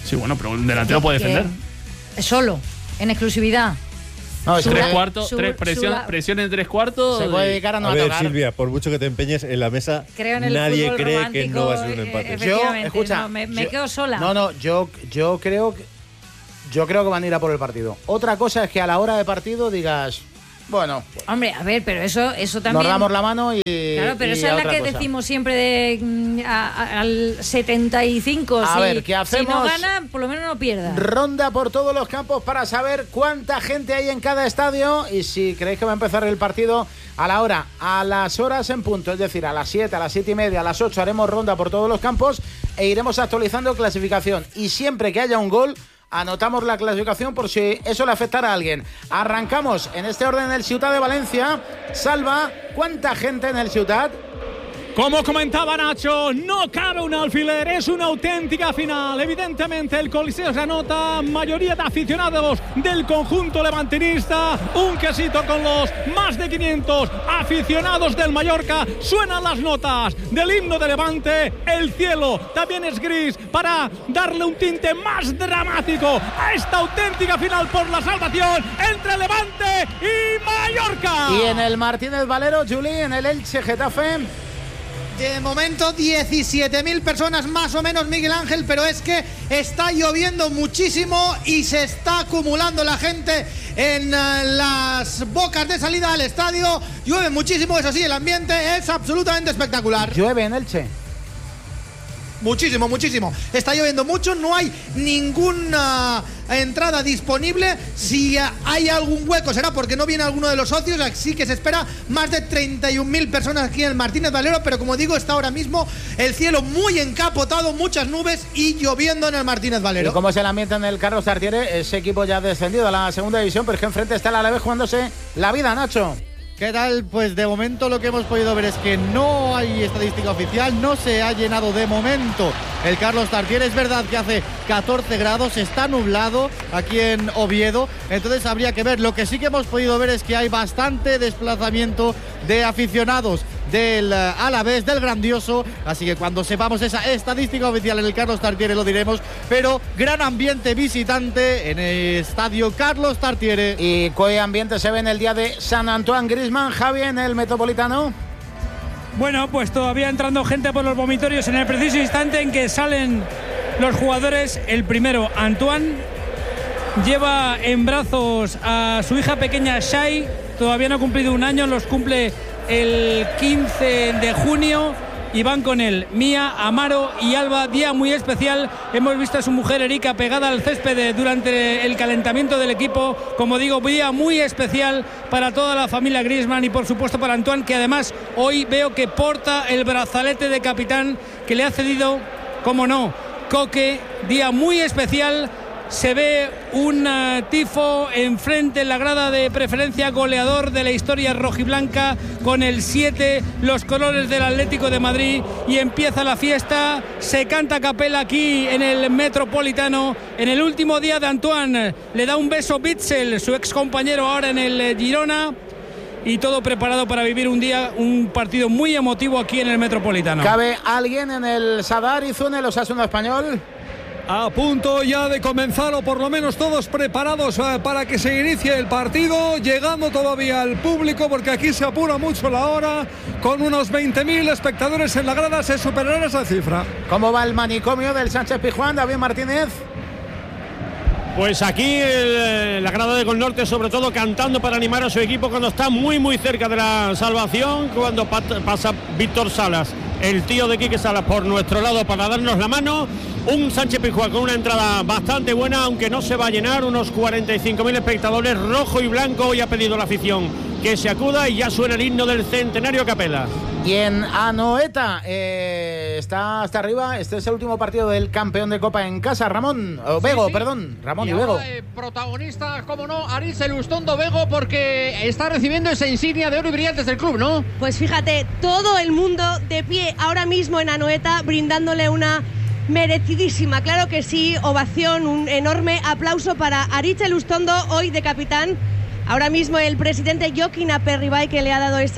Sí, bueno, pero un delantero puede defender. Solo, en exclusividad. No, es tres cuartos, su, tres, presión, su, presión en tres cuartos. Se puede dedicar a no a ver, tocar. Silvia, por mucho que te empeñes en la mesa, en nadie cree que no va a ser un empate. Yo, escucha, no, me, me yo, quedo sola. No, no, yo, yo creo que yo creo que van a ir a por el partido. Otra cosa es que a la hora de partido digas, bueno, hombre, a ver, pero eso, eso también. Nos damos la mano y. Claro, pero y esa es la que cosa. decimos siempre de a, a, al setenta y cinco. A si, ver, ¿qué hacemos? Si no gana, por lo menos no pierda. Ronda por todos los campos para saber cuánta gente hay en cada estadio y si creéis que va a empezar el partido a la hora, a las horas en punto, es decir, a las siete, a las siete y media, a las ocho haremos ronda por todos los campos e iremos actualizando clasificación. Y siempre que haya un gol, anotamos la clasificación por si eso le afectara a alguien. Arrancamos en este orden el Ciutat de Valencia. Salva, ¿cuánta gente en el Ciutat? Como comentaba Nacho, no cabe un alfiler, es una auténtica final. Evidentemente el Coliseo se anota, mayoría de aficionados del conjunto levantinista, un quesito con los más de quinientos aficionados del Mallorca. Suenan las notas del himno de Levante, el cielo también es gris para darle un tinte más dramático a esta auténtica final por la salvación entre Levante y Mallorca. Y en el Martínez Valero, Juli, en el Elche Getafe. De momento diecisiete mil personas más o menos, Miguel Ángel, pero es que está lloviendo muchísimo y se está acumulando la gente en uh, las bocas de salida al estadio. Llueve muchísimo, eso sí, el ambiente es absolutamente espectacular. ¿Llueve en Elche? Muchísimo, muchísimo. Está lloviendo mucho, no hay ninguna entrada disponible. Si hay algún hueco será porque no viene alguno de los socios, así que se espera más de treinta y un mil personas aquí en el Martínez Valero, pero como digo, está ahora mismo el cielo muy encapotado, muchas nubes y lloviendo en el Martínez Valero. ¿Y cómo es el ambiente en el Carlos Tartiere? Ese equipo ya ha descendido a la segunda división, pero es que enfrente está el Alavés jugándose la vida, Nacho. ¿Qué tal? Pues de momento lo que hemos podido ver es que no hay estadística oficial, no se ha llenado de momento el Carlos Tartiere. Es verdad que hace catorce grados, está nublado aquí en Oviedo, entonces habría que ver. Lo que sí que hemos podido ver es que hay bastante desplazamiento de aficionados del Alavés, del Grandioso, así que cuando sepamos esa estadística oficial en el Carlos Tartiere lo diremos, pero gran ambiente visitante en el estadio Carlos Tartiere. ¿Y qué ambiente se ve en el día de San Antoine Griezmann, Javi, en el Metropolitano? Bueno, pues todavía entrando gente por los vomitorios en el preciso instante en que salen los jugadores. El primero, Antoine, lleva en brazos a su hija pequeña Shai, todavía no ha cumplido un año, los cumple el quince de junio y van con él Mía, Amaro y Alba. Día muy especial, hemos visto a su mujer Erika pegada al césped durante el calentamiento del equipo. Como digo, día muy especial para toda la familia Griezmann y por supuesto para Antoine, que además hoy veo que porta el brazalete de capitán que le ha cedido, como no, Coque. Día muy especial. Se ve un uh, tifo enfrente en la grada de preferencia, goleador de la historia rojiblanca con el siete, los colores del Atlético de Madrid, y empieza la fiesta. Se canta a capela aquí en el Metropolitano. En el último día de Antoine le da un beso Bitzel, su ex compañero ahora en el Girona, y todo preparado para vivir un día, un partido muy emotivo aquí en el Metropolitano. ¿Cabe alguien en el Sadar Izun, el Osasuna Español? A punto ya de comenzar, o por lo menos todos preparados eh, para que se inicie el partido, llegando todavía al público porque aquí se apura mucho la hora, con unos veinte mil espectadores en la grada se superará esa cifra. ¿Cómo va el manicomio del Sánchez Pizjuán, David Martínez? Pues aquí el, la grada de Colnorte, sobre todo cantando para animar a su equipo cuando está muy muy cerca de la salvación, cuando pat, pasa Víctor Salas, el tío de Quique Salas, por nuestro lado para darnos la mano. Un Sánchez Pizjuán con una entrada bastante buena, aunque no se va a llenar, unos cuarenta y cinco mil espectadores, rojo y blanco. Hoy ha pedido la afición que se acuda y ya suena el himno del centenario a capela. Y en Anoeta eh, está hasta arriba. Este es el último partido del campeón de Copa en casa, Ramón, o Bego, sí, sí. perdón, Ramón y, y Bego. Eh, protagonista, como no, Aritz Elustondo Bego, porque está recibiendo esa insignia de oro y brillantes del club, ¿no? Pues fíjate, todo el mundo de pie ahora mismo en Anoeta, brindándole una merecidísima, claro que sí, ovación, un enorme aplauso para Aritz Elustondo, hoy de capitán. Ahora mismo el presidente Joaquín Aperribay, que le ha dado esa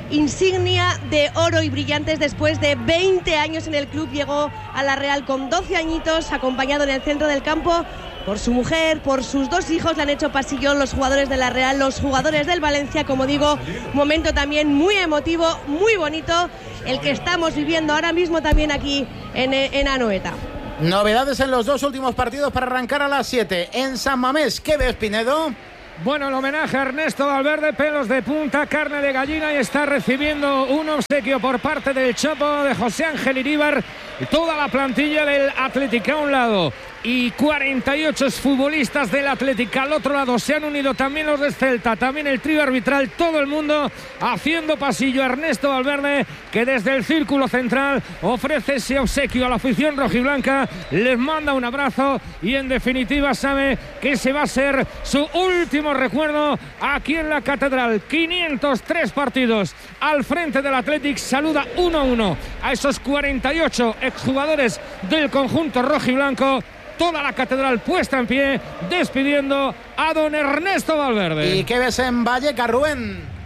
insignia de oro y brillantes después de veinte años en el club. Llegó a la Real con doce añitos, acompañado en el centro del campo por su mujer, por sus dos hijos. Le han hecho pasillo los jugadores de la Real, los jugadores del Valencia. Como digo, momento también muy emotivo, muy bonito, el que estamos viviendo ahora mismo también aquí en, en Anoeta. Novedades en los dos últimos partidos para arrancar a las siete. En San Mamés, ¿qué ves, Pinedo? Bueno, el homenaje a Ernesto Valverde, pelos de punta, carne de gallina, y está recibiendo un obsequio por parte del Chopo, de José Ángel Iríbar, toda la plantilla del Atlético a un lado y cuarenta y ocho futbolistas del Atlético al otro lado. Se han unido también los de Celta, también el trío arbitral, todo el mundo haciendo pasillo a Ernesto Valverde, que desde el círculo central ofrece ese obsequio a la afición rojiblanca, les manda un abrazo y en definitiva sabe que ese va a ser su último recuerdo aquí en la Catedral. quinientos tres partidos al frente del Athletic, saluda uno a uno a esos cuarenta y ocho exjugadores del conjunto rojiblanco. Toda la Catedral puesta en pie, despidiendo a don Ernesto Valverde. ¿Y qué ves en Vallecas, Rubén?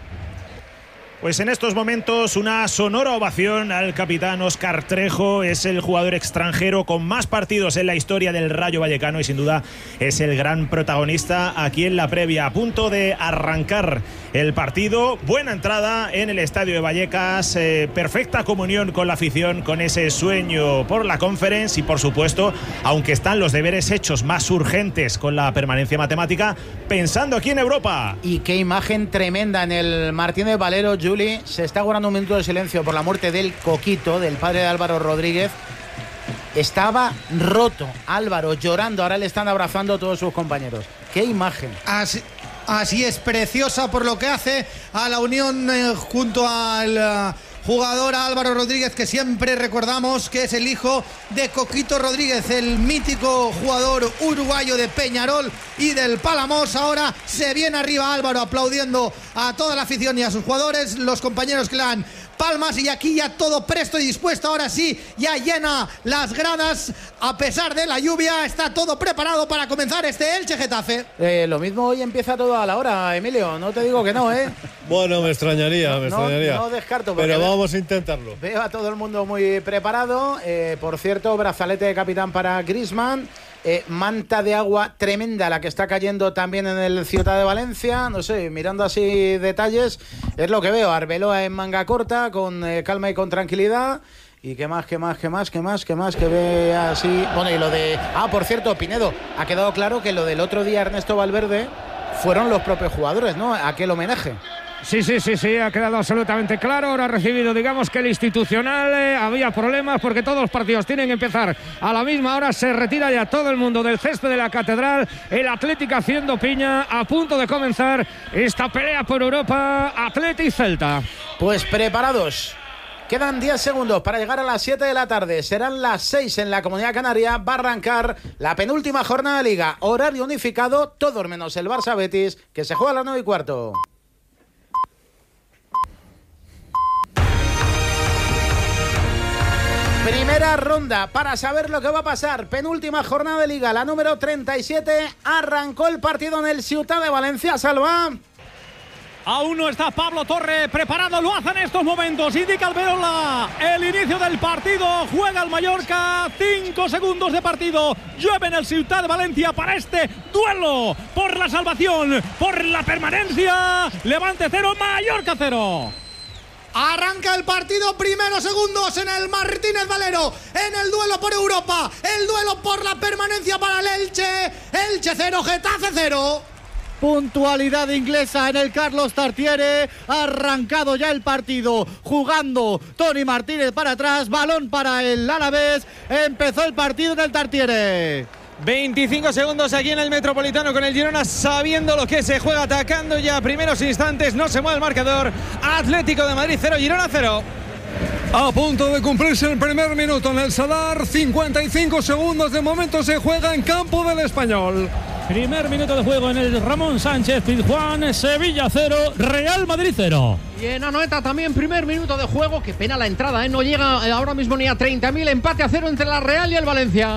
Pues en estos momentos una sonora ovación al capitán Óscar Trejo. Es el jugador extranjero con más partidos en la historia del Rayo Vallecano y sin duda es el gran protagonista aquí en la previa. A punto de arrancar el partido, buena entrada en el estadio de Vallecas, eh, perfecta comunión con la afición, con ese sueño por la Conference y por supuesto, aunque están los deberes hechos más urgentes con la permanencia matemática, pensando aquí en Europa. Y qué imagen tremenda en el Martínez Valero. Juli, se está guardando un minuto de silencio por la muerte del Coquito, del padre de Álvaro Rodríguez. Estaba roto Álvaro, llorando, ahora le están abrazando a todos sus compañeros. ¡Qué imagen! Así, así es, preciosa por lo que hace a la unión eh, junto al uh, jugador Álvaro Rodríguez, que siempre recordamos que es el hijo de Coquito Rodríguez, el mítico jugador uruguayo de Peñarol y del Palamos. Ahora se viene arriba Álvaro aplaudiendo a toda la afición y a sus jugadores, los compañeros que le dan palmas, y aquí ya todo presto y dispuesto. Ahora sí, ya llena las gradas a pesar de la lluvia. Está todo preparado para comenzar este Elche Getafe. Eh, lo mismo hoy empieza todo a la hora, Emilio. No te digo que no, ¿eh? Bueno, me extrañaría, me no, extrañaría. No descarto. Pero vamos a intentarlo. Veo a todo el mundo muy preparado. Eh, por cierto, brazalete de capitán para Griezmann. Eh, manta de agua tremenda la que está cayendo también en el Ciutat de Valencia. No sé, mirando así detalles, es lo que veo. Arbeloa en manga corta, con eh, calma y con tranquilidad. Y qué más, qué más, qué más, qué más, qué más, que ve así. Bueno, y lo de... Ah, por cierto, Pinedo, ha quedado claro que lo del otro día Ernesto Valverde fueron los propios jugadores, ¿no? Aquel homenaje. Sí, sí, sí, sí, ha quedado absolutamente claro. Ahora ha recibido, digamos que el institucional, eh, había problemas porque todos los partidos tienen que empezar a la misma hora. Se retira ya todo el mundo del césped de la Catedral. El Atlético haciendo piña, a punto de comenzar esta pelea por Europa, Atleti y Celta. Pues preparados. Quedan diez segundos para llegar a las siete de la tarde. Serán las seis en la Comunidad Canaria. Va a arrancar la penúltima jornada de Liga. Horario unificado, todos menos el Barça Betis, que se juega a las nueve y cuarto. Primera ronda para saber lo que va a pasar. Penúltima jornada de Liga, la número treinta y siete. Arrancó el partido en el Ciutat de Valencia. Salva. Aún no está Pablo Torre preparado, lo hace en estos momentos. Indica Alberola el inicio del partido. Juega el Mallorca. Cinco segundos de partido. Llueve en el Ciutat de Valencia para este duelo por la salvación, por la permanencia. Levante cero, Mallorca cero. Arranca el partido, primeros segundos en el Martínez Valero, en el duelo por Europa, el duelo por la permanencia para el Elche. Elche cero, Getafe cero. Puntualidad inglesa en el Carlos Tartiere. Ha arrancado ya el partido, jugando Tony Martínez para atrás, balón para el Alavés. Empezó el partido en el Tartiere. veinticinco segundos aquí en el Metropolitano con el Girona sabiendo lo que se juega, atacando ya primeros instantes. No se mueve el marcador. Atlético de Madrid cero, Girona cero. A punto de cumplirse el primer minuto en el Sadar. cincuenta y cinco segundos de momento se juega en campo del Español. Primer minuto de juego en el Ramón Sánchez Pizjuán. Sevilla cero, Real Madrid cero. Y en Anoeta también primer minuto de juego. Qué pena la entrada, ¿eh? No llega ahora mismo ni a treinta mil. Empate a cero entre la Real y el Valencia.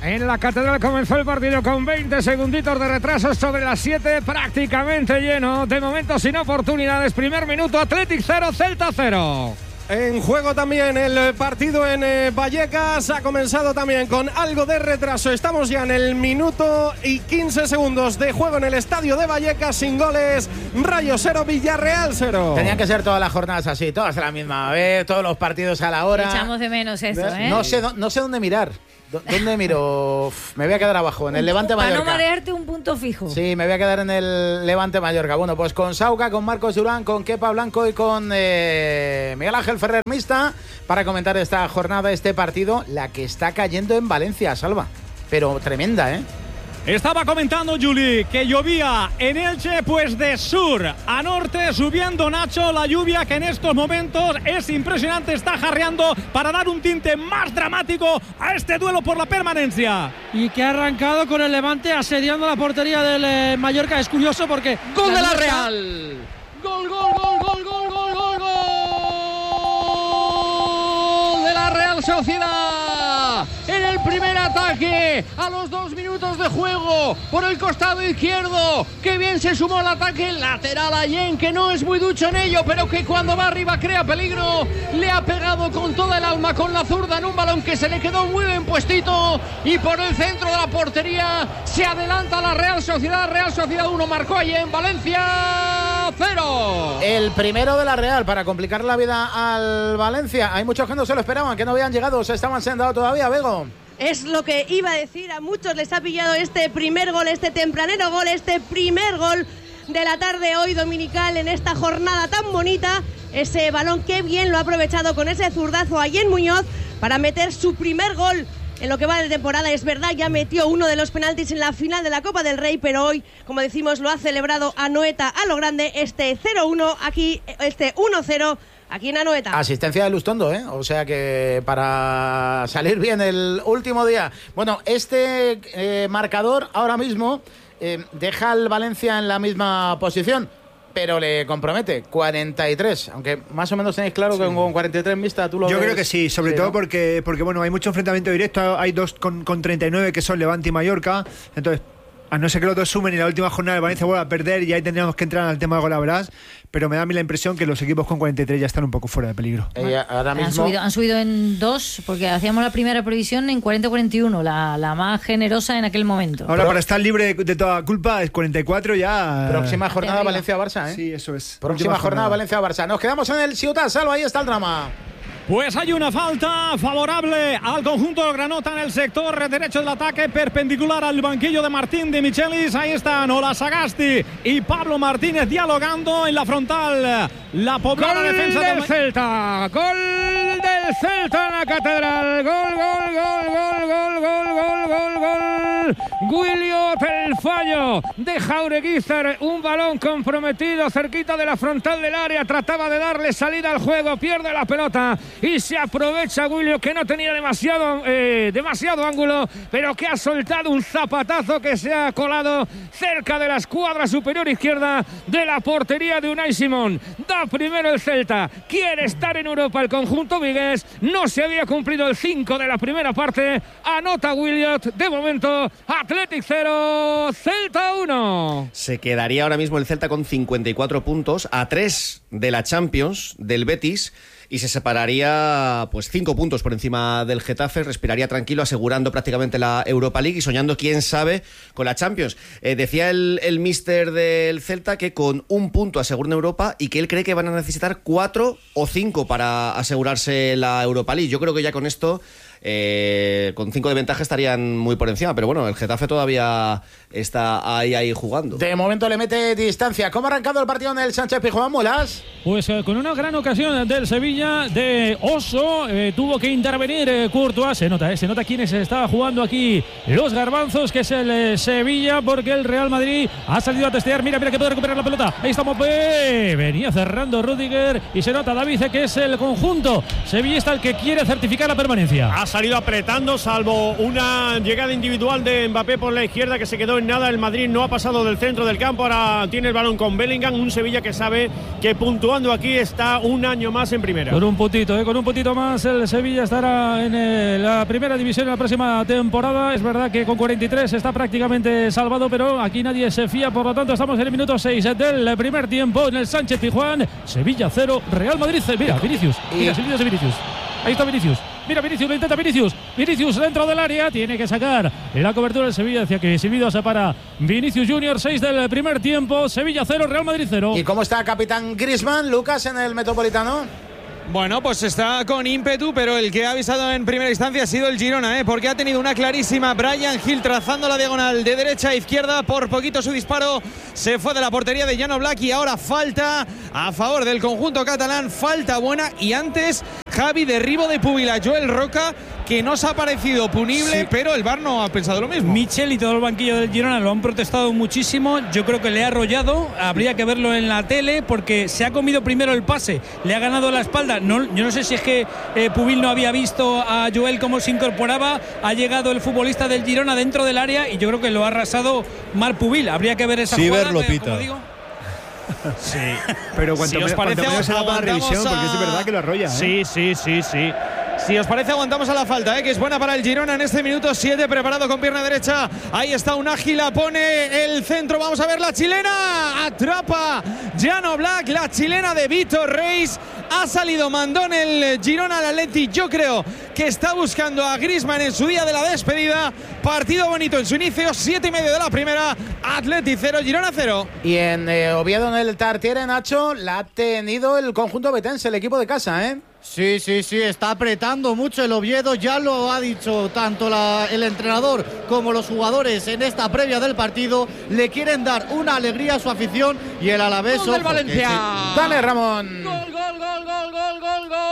En la Catedral comenzó el partido con veinte segunditos de retraso sobre las siete, prácticamente lleno. De momento sin oportunidades. Primer minuto, Athletic cero, Celta cero. En juego también el partido en eh, Vallecas. Ha comenzado también con algo de retraso. Estamos ya en el minuto y quince segundos de juego en el estadio de Vallecas, sin goles. Rayo cero, Villarreal cero. Tenían que ser todas las jornadas así, todas a la misma vez, todos los partidos a la hora. Echamos de menos eso, ¿eh? No sé, no sé dónde mirar. ¿Dónde miro? Uf, me voy a quedar abajo, en el Levante Mallorca. Para no marearte, un punto fijo. Sí, me voy a quedar en el Levante Mallorca. Bueno, pues con Sauca, con Marcos Durán, con Kepa Blanco y con eh, Miguel Ángel Ferrer Mista para comentar esta jornada, este partido, la que está cayendo en Valencia, Salva. Pero tremenda, ¿eh? Estaba comentando Juli que llovía en Elche, pues de sur a norte, subiendo Nacho, la lluvia que en estos momentos es impresionante, está jarreando para dar un tinte más dramático a este duelo por la permanencia. Y que ha arrancado con el Levante asediando la portería del eh, Mallorca. Es curioso porque... ¡Gol de la Real! ¡Gol, gol, gol, gol, gol, gol, gol, gol! ¡De la Real Sociedad! En el primer ataque, a los dos minutos de juego, por el costado izquierdo. ¡Qué bien se sumó el ataque lateral a Yen, que no es muy ducho en ello, pero que cuando va arriba crea peligro! Le ha pegado con toda el alma con la zurda en un balón que se le quedó muy bien puestito. Y por el centro de la portería se adelanta la Real Sociedad. Real Sociedad uno, marcó a Yen. Valencia cero. El primero de la Real para complicar la vida al Valencia. Hay muchos que no se lo esperaban, que no habían llegado, se estaban sentando todavía, Bego. Es lo que iba a decir, a muchos les ha pillado este primer gol, este tempranero gol, este primer gol de la tarde hoy dominical en esta jornada tan bonita. Ese balón que bien lo ha aprovechado con ese zurdazo a Yen Muñoz para meter su primer gol en lo que va de temporada. Es verdad, ya metió uno de los penaltis en la final de la Copa del Rey, pero hoy, como decimos, lo ha celebrado Anoeta a lo grande, este cero uno, aquí este uno cero. Aquí en Anoeta. Asistencia de Lustondo, ¿eh? O sea que para salir bien el último día. Bueno, este eh, marcador ahora mismo eh, deja al Valencia en la misma posición, pero le compromete cuarenta y tres, aunque más o menos tenéis claro sí. que con cuarenta y tres Mista tú lo Yo ves. creo que sí, sobre sí, todo ¿no? porque, porque bueno, hay mucho enfrentamiento directo, hay dos con, con treinta y nueve que son Levante y Mallorca, entonces a no ser que los dos sumen y la última jornada el Valencia vuelva a perder y ahí tendríamos que entrar al tema de golaveras, pero me da a mí la impresión que los equipos con cuarenta y tres ya están un poco fuera de peligro. Eh, ahora mismo... han, subido, han subido en dos, porque hacíamos la primera previsión en cuarenta cuarenta y uno, la, la más generosa en aquel momento. Ahora pero, para estar libre de, de toda culpa es cuarenta y cuatro ya. Próxima jornada Valencia-Barça, ¿eh? Sí, eso es. Próxima jornada Valencia-Barça. Nos quedamos en el Ciutat Salva, ahí está el drama. Pues hay una falta favorable al conjunto del Granota en el sector derecho del ataque, perpendicular al banquillo de Martín de Michelis. Ahí están Ola Sagasti y Pablo Martínez dialogando en la frontal. La poblada gol defensa del del Celta. Gol del Celta en la Catedral. Gol, gol, gol, gol, gol, gol, gol, gol, gol. Williot, el fallo de Jaureguizar. Un balón comprometido cerquita de la frontal del área. Trataba de darle salida al juego. Pierde la pelota. Y se aprovecha Williot, que no tenía demasiado, eh, demasiado ángulo, pero que ha soltado un zapatazo que se ha colado cerca de la escuadra superior izquierda de la portería de Unai Simón. Da primero el Celta, quiere estar en Europa el conjunto vigués, no se había cumplido el cinco de la primera parte, anota Williot, de momento Athletic cero, Celta uno. Se quedaría ahora mismo el Celta con cincuenta y cuatro puntos, a tres de la Champions, del Betis, y se separaría pues cinco puntos por encima del Getafe, respiraría tranquilo, asegurando prácticamente la Europa League y soñando, quién sabe, con la Champions. Eh, decía el, el míster del Celta que con un punto aseguran Europa y que él cree que van a necesitar cuatro o cinco para asegurarse la Europa League. Yo creo que ya con esto, eh, con cinco de ventaja estarían muy por encima, pero bueno, el Getafe todavía está ahí, ahí jugando. De momento le mete distancia. ¿Cómo ha arrancado el partido en el Sánchez Pizjuán, Molas? Pues eh, con una gran ocasión del Sevilla, de Oso, eh, tuvo que intervenir eh, Courtois, se nota, eh, se nota quiénes estaba jugando aquí los garbanzos, que es el eh, Sevilla, porque el Real Madrid ha salido a testear, mira, mira que puede recuperar la pelota, ahí estamos, eh, venía cerrando Rüdiger y se nota, David, que es el conjunto sevillista el que quiere certificar la permanencia. Ha salido apretando, salvo una llegada individual de Mbappé por la izquierda que se quedó en nada. El Madrid no ha pasado del centro del campo, ahora tiene el balón con Bellingham, un Sevilla que sabe que puntuando aquí está un año más en primera. Con un puntito, ¿eh? con un puntito más el Sevilla estará en eh, la primera división en la próxima temporada. Es verdad que con cuarenta y tres está prácticamente salvado, pero aquí nadie se fía, por lo tanto estamos en el minuto seis del primer tiempo en el Sánchez Pizjuán. Sevilla cero, Real Madrid cero. Mira, Vinicius, mira, el vídeo de Vinicius. Ahí está Vinicius. Mira Vinicius, lo intenta Vinicius. Vinicius dentro del área. Tiene que sacar en la cobertura del Sevilla. Decía que Silvido se para. Vinicius Junior, seis del primer tiempo. Sevilla cero, Real Madrid cero. ¿Y cómo está capitán Griezmann, Lucas, en el Metropolitano? Bueno, pues está con ímpetu, pero el que ha avisado en primera instancia ha sido el Girona, ¿eh? Porque ha tenido una clarísima. Brian Hill trazando la diagonal de derecha a izquierda. Por poquito su disparo se fue de la portería de Jan Oblak y ahora falta a favor del conjunto catalán. Falta buena y antes Javi, derribo de Púbila. Joel Roca, que no se ha parecido punible, sí, pero el V A R no ha pensado lo mismo. Michel y todo el banquillo del Girona lo han protestado muchísimo. Yo creo que le ha arrollado. Habría que verlo en la tele porque se ha comido primero el pase. Le ha ganado la espalda. No, yo no sé si es que eh, Pubil no había visto a Joel cómo se incorporaba. Ha llegado el futbolista del Girona dentro del área y yo creo que lo ha arrasado Marc Pubil. Habría que ver esa sí, jugada. Verlo pero, pita. Como digo, sí, pero cuanto, si os me, parece, cuanto menos se la revisión, a... porque es verdad que lo arrolla. ¿eh? Sí, sí, sí, sí. Si os parece, aguantamos a la falta, ¿eh? Que es buena para el Girona en este minuto siete, preparado con pierna derecha. Ahí está un ágil, la pone el centro. Vamos a ver la chilena. Atrapa Jan Oblak, la chilena de Víctor Reis. Ha salido mandón el Girona al Atleti. Yo creo que está buscando a Griezmann en su día de la despedida. Partido bonito en su inicio, siete y medio de la primera. Atleti cero, Girona cero. Y en eh, Oviedo, en el Tartiere, Nacho, la ha tenido el conjunto betense, el equipo de casa, ¿eh? Sí, sí, sí, está apretando mucho el Oviedo, ya lo ha dicho tanto la, el entrenador como los jugadores en esta previa del partido. Le quieren dar una alegría a su afición y el Alavés. ¡Gol del Valencia! Sí. Dale, Ramón. ¡Gol, gol, gol, gol, gol, gol, gol!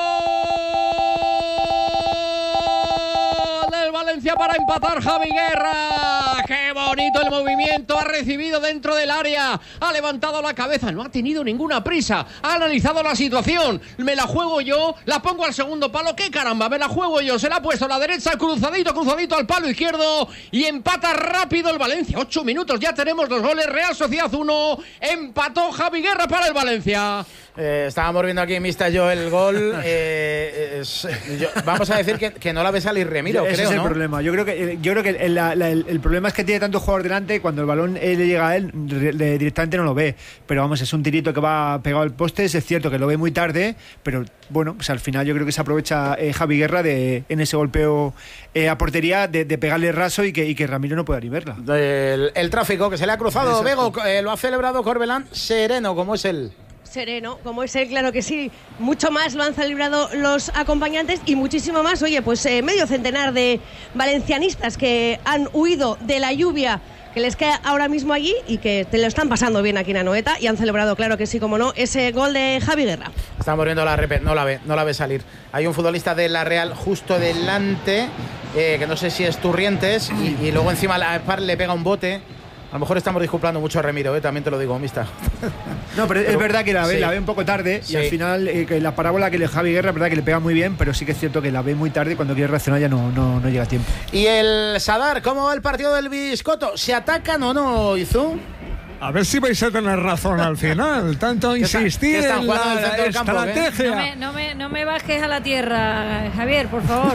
Del Valencia para empatar Javi Guerra. ¡Qué bonito el movimiento! Ha recibido dentro del área, ha levantado la cabeza, no ha tenido ninguna prisa, ha analizado la situación. Me la juego yo, la pongo al segundo palo. ¡Qué caramba! Me la juego yo. Se la ha puesto a la derecha, cruzadito, cruzadito al palo izquierdo y empata rápido el Valencia. Ocho minutos, ya tenemos los goles. Real Sociedad uno, empató Javi Guerra para el Valencia. Eh, estábamos viendo aquí en vista yo el gol. Eh, es, yo, vamos a decir que, que no la ve salir Remiro, Ese creo, es el ¿no? problema. Yo creo que, yo creo que el, la, la, el, el problema es que tiene tanto jugador delante, cuando el balón eh, le llega a él, le, directamente no lo ve. Pero vamos, es un tirito que va pegado al poste. Es cierto que lo ve muy tarde, pero bueno, pues al final yo creo que se aprovecha eh, Javi Guerra de, en ese golpeo eh, a portería de, de pegarle raso y que, y que Ramiro no pueda ni verla. El, el tráfico que se le ha cruzado. Exacto. Bego, eh, lo ha celebrado Corbelán sereno, como es él. Sereno, como es él, claro que sí. Mucho más lo han celebrado los acompañantes y muchísimo más. Oye, pues eh, medio centenar de valencianistas que han huido de la lluvia que les queda ahora mismo allí y que te lo están pasando bien aquí en Anoeta y han celebrado, claro que sí, como no, ese gol de Javi Guerra. Estamos viendo la repet, no la ve, no la ve salir. Hay un futbolista de la Real justo delante, eh, que no sé si es Turrientes, y, y luego encima la par le pega un bote. A lo mejor estamos disculpando mucho a Remiro, ¿eh? También te lo digo, mista. No, pero, pero es verdad que la ve, sí. la ve un poco tarde sí. Y al final eh, que la parábola que le Javi Guerra, es verdad que le pega muy bien, pero sí que es cierto que la ve muy tarde y cuando quiere reaccionar ya no, no, no llega a tiempo. Y el Sadar, ¿cómo va el partido del Biscotto? ¿Se atacan o no, Izu? A ver si vais a tener razón al final. Tanto insistir en la estrategia. No me, no, me, no me bajes a la tierra, Javier, por favor.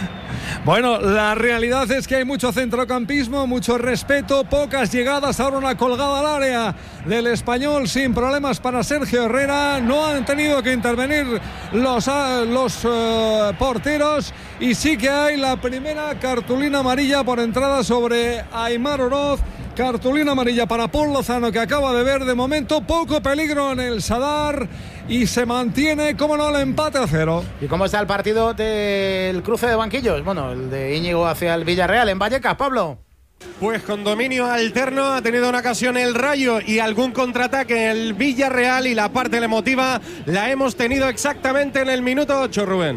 Bueno, la realidad es que hay mucho centrocampismo, mucho respeto, pocas llegadas, ahora una colgada al área del Español sin problemas para Sergio Herrera. No han tenido que intervenir los, los uh, porteros y sí que hay la primera cartulina amarilla por entrada sobre Aimar Oroz. Cartulina amarilla para Paul Lozano, que acaba de ver de momento poco peligro en el Sadar y se mantiene, como no, el empate a cero. ¿Y cómo está el partido del cruce de banquillos? Bueno, el de Íñigo hacia el Villarreal en Vallecas, Pablo. Pues con dominio alterno ha tenido una ocasión el Rayo y algún contraataque en el Villarreal, y la parte emotiva la hemos tenido exactamente en el minuto ocho, Rubén.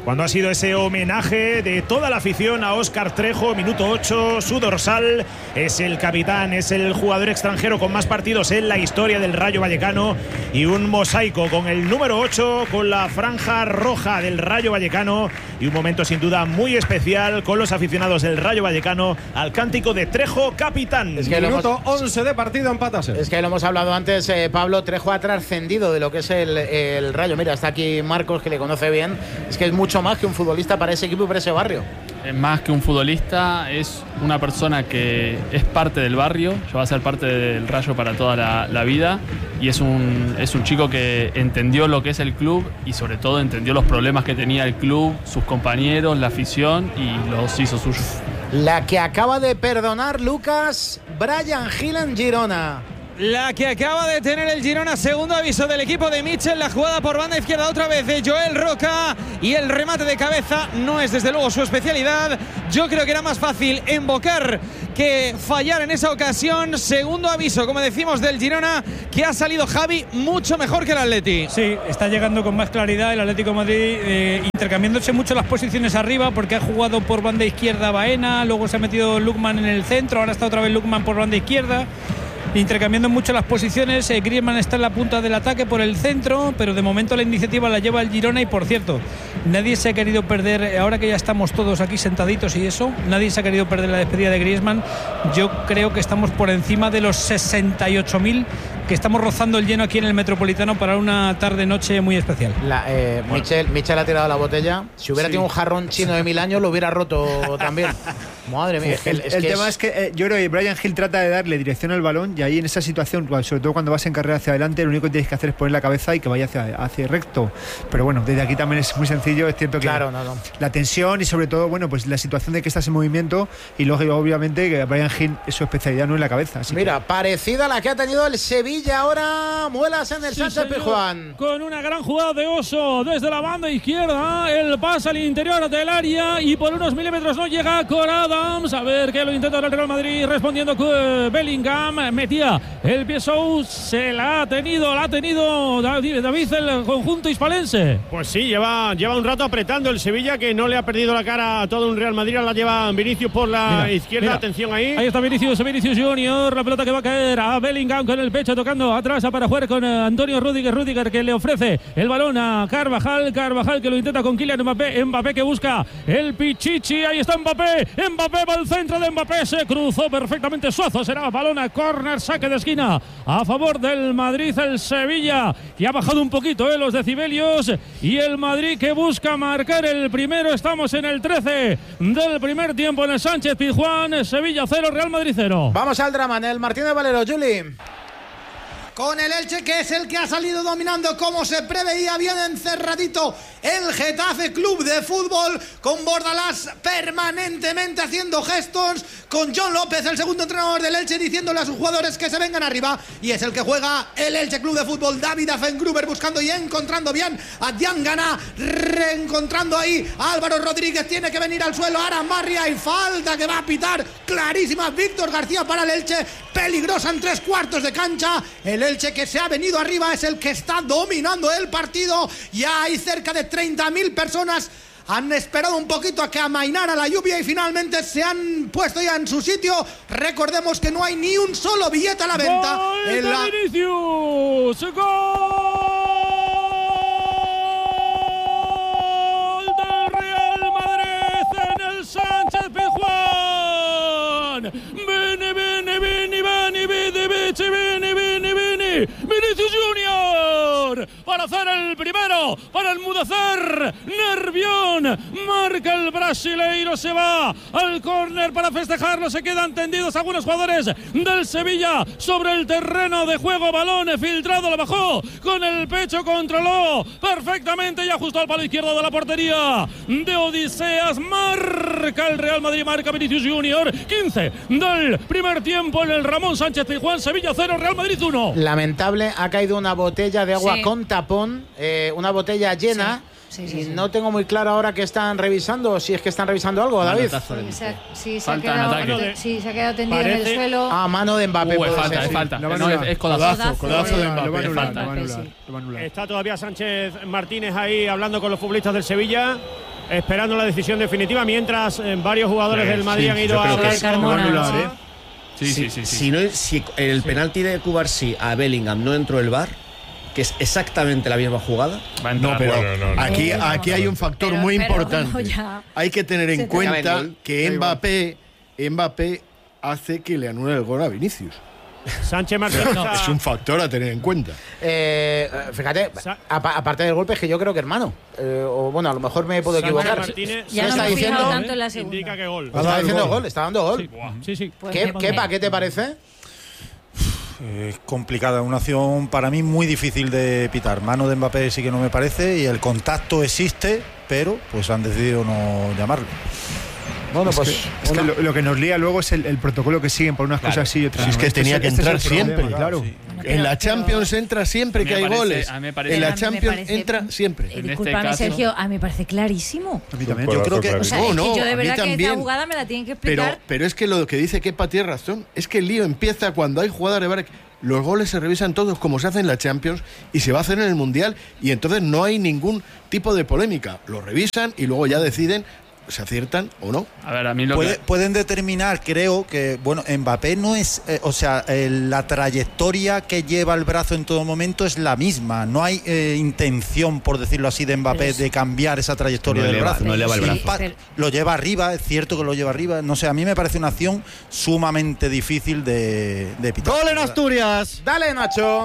cuando ha sido ese homenaje de toda la afición a Óscar Trejo, minuto ocho, su dorsal, es el capitán, es el jugador extranjero con más partidos en la historia del Rayo Vallecano, y un mosaico con el número ocho, con la franja roja del Rayo Vallecano, y un momento sin duda muy especial con los aficionados del Rayo Vallecano al cántico de Trejo, capitán. Es que Minuto hemos, once de partido, empatase. Es que lo hemos hablado antes, eh, Pablo. Trejo ha trascendido de lo que es el, el Rayo. Mira, está aquí Marcos, que le conoce bien. Es que es mucho más que un futbolista para ese equipo y para ese barrio. Es más que un futbolista, es una persona que es parte del barrio, ya va a ser parte del Rayo para toda la, la vida, y es un, es un chico que entendió lo que es el club y sobre todo entendió los problemas que tenía el club, sus compañeros, la afición, y los hizo suyos. La que acaba de perdonar, Lucas, Bryan Gil en Girona. La que acaba de tener el Girona, segundo aviso del equipo de Mitchell, la jugada por banda izquierda otra vez de Joel Roca, y el remate de cabeza no es desde luego su especialidad. Yo creo que era más fácil embocar que fallar en esa ocasión. Segundo aviso, como decimos, del Girona, que ha salido Javi mucho mejor que el Atleti. Sí, está llegando con más claridad el Atlético de Madrid, eh, intercambiándose mucho las posiciones arriba, porque ha jugado por banda izquierda Baena, luego se ha metido Lukman en el centro, ahora está otra vez Lukman por banda izquierda, intercambiando mucho las posiciones. eh, Griezmann está en la punta del ataque por el centro, pero de momento la iniciativa la lleva el Girona. Y por cierto, nadie se ha querido perder, ahora que ya estamos todos aquí sentaditos y eso, nadie se ha querido perder la despedida de Griezmann. Yo creo que estamos por encima de los sesenta y ocho mil, que estamos rozando el lleno aquí en el Metropolitano para una tarde-noche muy especial. La, eh, bueno. Michel, Michel ha tirado la botella. Si hubiera sí. tenido un jarrón chino de mil años, lo hubiera roto también. Madre mía. El, es el que tema es... es que eh, yo creo que Bryan Gil trata de darle dirección al balón, y ahí en esa situación, sobre todo cuando vas en carrera hacia adelante, lo único que tienes que hacer es poner la cabeza y que vaya hacia, hacia recto. Pero bueno, desde aquí también es muy sencillo. Es cierto que claro, no, no. la tensión y sobre todo, bueno, pues la situación de que estás en movimiento, y luego obviamente que Bryan Gil, su especialidad no es la cabeza. Así Mira, que... parecida a la que ha tenido el Sevilla ahora. Muelas en el sí, Sánchez Pizjuán. Con una gran jugada de Oso desde la banda izquierda, el pase al interior del área y por unos milímetros no llega Cor Adams. A ver que lo intenta el Real Madrid, respondiendo con Bellingham. Metía el pie Sou, se la ha tenido, la ha tenido David, David el conjunto hispalense. Pues sí, lleva, lleva un rato apretando el Sevilla, que no le ha perdido la cara a todo un Real Madrid. La lleva Vinicius por la mira, izquierda, mira. Atención ahí. Ahí está Vinicius, Vinicius Junior, la pelota que va a caer a Bellingham con el pecho tocando atrás para jugar con Antonio Rüdiger, Rüdiger que le ofrece el balón a Carvajal, Carvajal que lo intenta con Kylian Mbappé, Mbappé que busca el Pichichi, ahí está Mbappé, Mbappé va al centro de Mbappé, se cruzó perfectamente Suazo, será balón a córner, saque de esquina a favor del Madrid, el Sevilla que ha bajado un poquito eh, los decibelios, y el Madrid que busca marcar el primero. Estamos en el trece del primer tiempo en el Sánchez Pizjuán, Sevilla cero, Real Madrid cero. Vamos al drama en el Martínez Valero, Juli. Con el Elche, que es el que ha salido dominando como se preveía, bien encerradito el Getafe Club de Fútbol, con Bordalás permanentemente haciendo gestos, con John López, el segundo entrenador del Elche, diciéndole a sus jugadores que se vengan arriba, y es el que juega el Elche Club de Fútbol. David Afengruber buscando y encontrando bien a Diangana, reencontrando ahí a Álvaro Rodríguez, tiene que venir al suelo Aran Marria, y falta que va a pitar clarísima Víctor García para el Elche, peligrosa en tres cuartos de cancha. El Elche que se ha venido arriba es el que está dominando el partido. Ya hay cerca de treinta mil personas. Han esperado un poquito a que amainara la lluvia y finalmente se han puesto ya en su sitio. Recordemos que no hay ni un solo billete a la venta. ¡Gol en la... de Vinicius! ¡Gol del Real Madrid en el Sánchez Pizjuán! ¡Vini, vini, vini, vini, vini, vini, vini, vini, vini! ¡Vinicius Junior! Para hacer el primero, para enmudecer Nervión, marca el brasileiro, se va al córner para festejarlo, se quedan tendidos algunos jugadores del Sevilla sobre el terreno de juego, balón filtrado, lo bajó con el pecho, controló perfectamente y ajustó al palo izquierdo de la portería de Odiseas, marca el Real Madrid, marca Vinicius Junior, quince del primer tiempo en el Ramón Sánchez Pizjuán, Sevilla cero, Real Madrid uno. Lamentable, ha caído una botella de agua sí. con tapón, eh, una botella llena. Sí, sí, y sí. no tengo muy claro ahora que están revisando, si es que están revisando algo, David. Sí, se ha, sí, se ha Falta en quedado, ataque. sí, se ha quedado tendido Parece- en el suelo. Ah, mano de Mbappé. Uh, puede es falta, ser, es sí. falta. Lo va a No, anular. es, es codazo. Codazo. Codazo de Lo va a Mbappé. anular, Es lo va a falta. anular, Sí. lo va a anular. Está todavía Sánchez Martínez ahí hablando con los futbolistas del Sevilla. esperando la decisión definitiva, mientras eh, varios jugadores Sí, del Madrid sí, han ido yo a creo que hablar sí. con Carmona, Carmona, ¿sí? ¿eh? Sí, sí, si, sí, sí. Si, no, si el penalti de Cubarsí a Bellingham no entró el V A R, que es exactamente la misma jugada. No, pero Bueno, no, no. aquí, Eh, aquí hay un factor pero- muy pero importante. como ya Hay que tener se en te cuenta acaba el gol. que Da igual. Mbappé, Mbappé hace que le anule el gol a Vinicius. Sánchez Martín. Es un factor a tener en cuenta. Eh, fíjate, apa- aparte del golpe, es que yo creo que hermano. Eh, o bueno, a lo mejor me puedo Sánchez equivocar. Martínez Ya no me he fijado tanto en la segunda. Indica que gol. Está diciendo gol, está dando gol. Sí, sí. ¿Qué, Kepa, ¿qué te parece? Es complicada, una acción para mí muy difícil de pitar. Mano de Mbappé sí que no me parece y el contacto existe, pero pues han decidido no llamarlo. Bueno, Es pues que, es que lo, lo que nos lía luego es el, el protocolo que siguen por unas Claro, cosas así y otras si es no. que Este tenía es- que este es el entrar problema, siempre, claro. En la Champions entra siempre A mí que me hay parece- goles. a mí me parece- En la A mí me Champions parece- entra siempre. Eh, discúlpame, Sergio, a mí me parece clarísimo. A mí también. Yo creo que O sea, no, es no, que yo a de mí verdad que esta también. jugada me la tienen que Pero, explicar. pero es que lo que dice Kepa tiene razón. Es que el lío empieza cuando hay jugadas de V A R. Los goles se revisan todos como se hace en la Champions y se va a hacer en el Mundial y entonces no hay ningún tipo de polémica. Lo revisan y luego ya deciden se aciertan o no. A ver, a mí lo Puede- que... Pueden determinar, creo que, bueno, Mbappé no es, eh, o sea, eh, la trayectoria que lleva el brazo en todo momento es la misma. No hay eh, intención, por decirlo así, de Mbappé Pero es- de cambiar esa trayectoria No del eleva- brazo. no eleva el Sí, brazo. pa- lo lleva arriba, es cierto que lo lleva arriba. No sé, a mí me parece una acción sumamente difícil de, de pitar. Gol en Asturias. Dale, Nacho.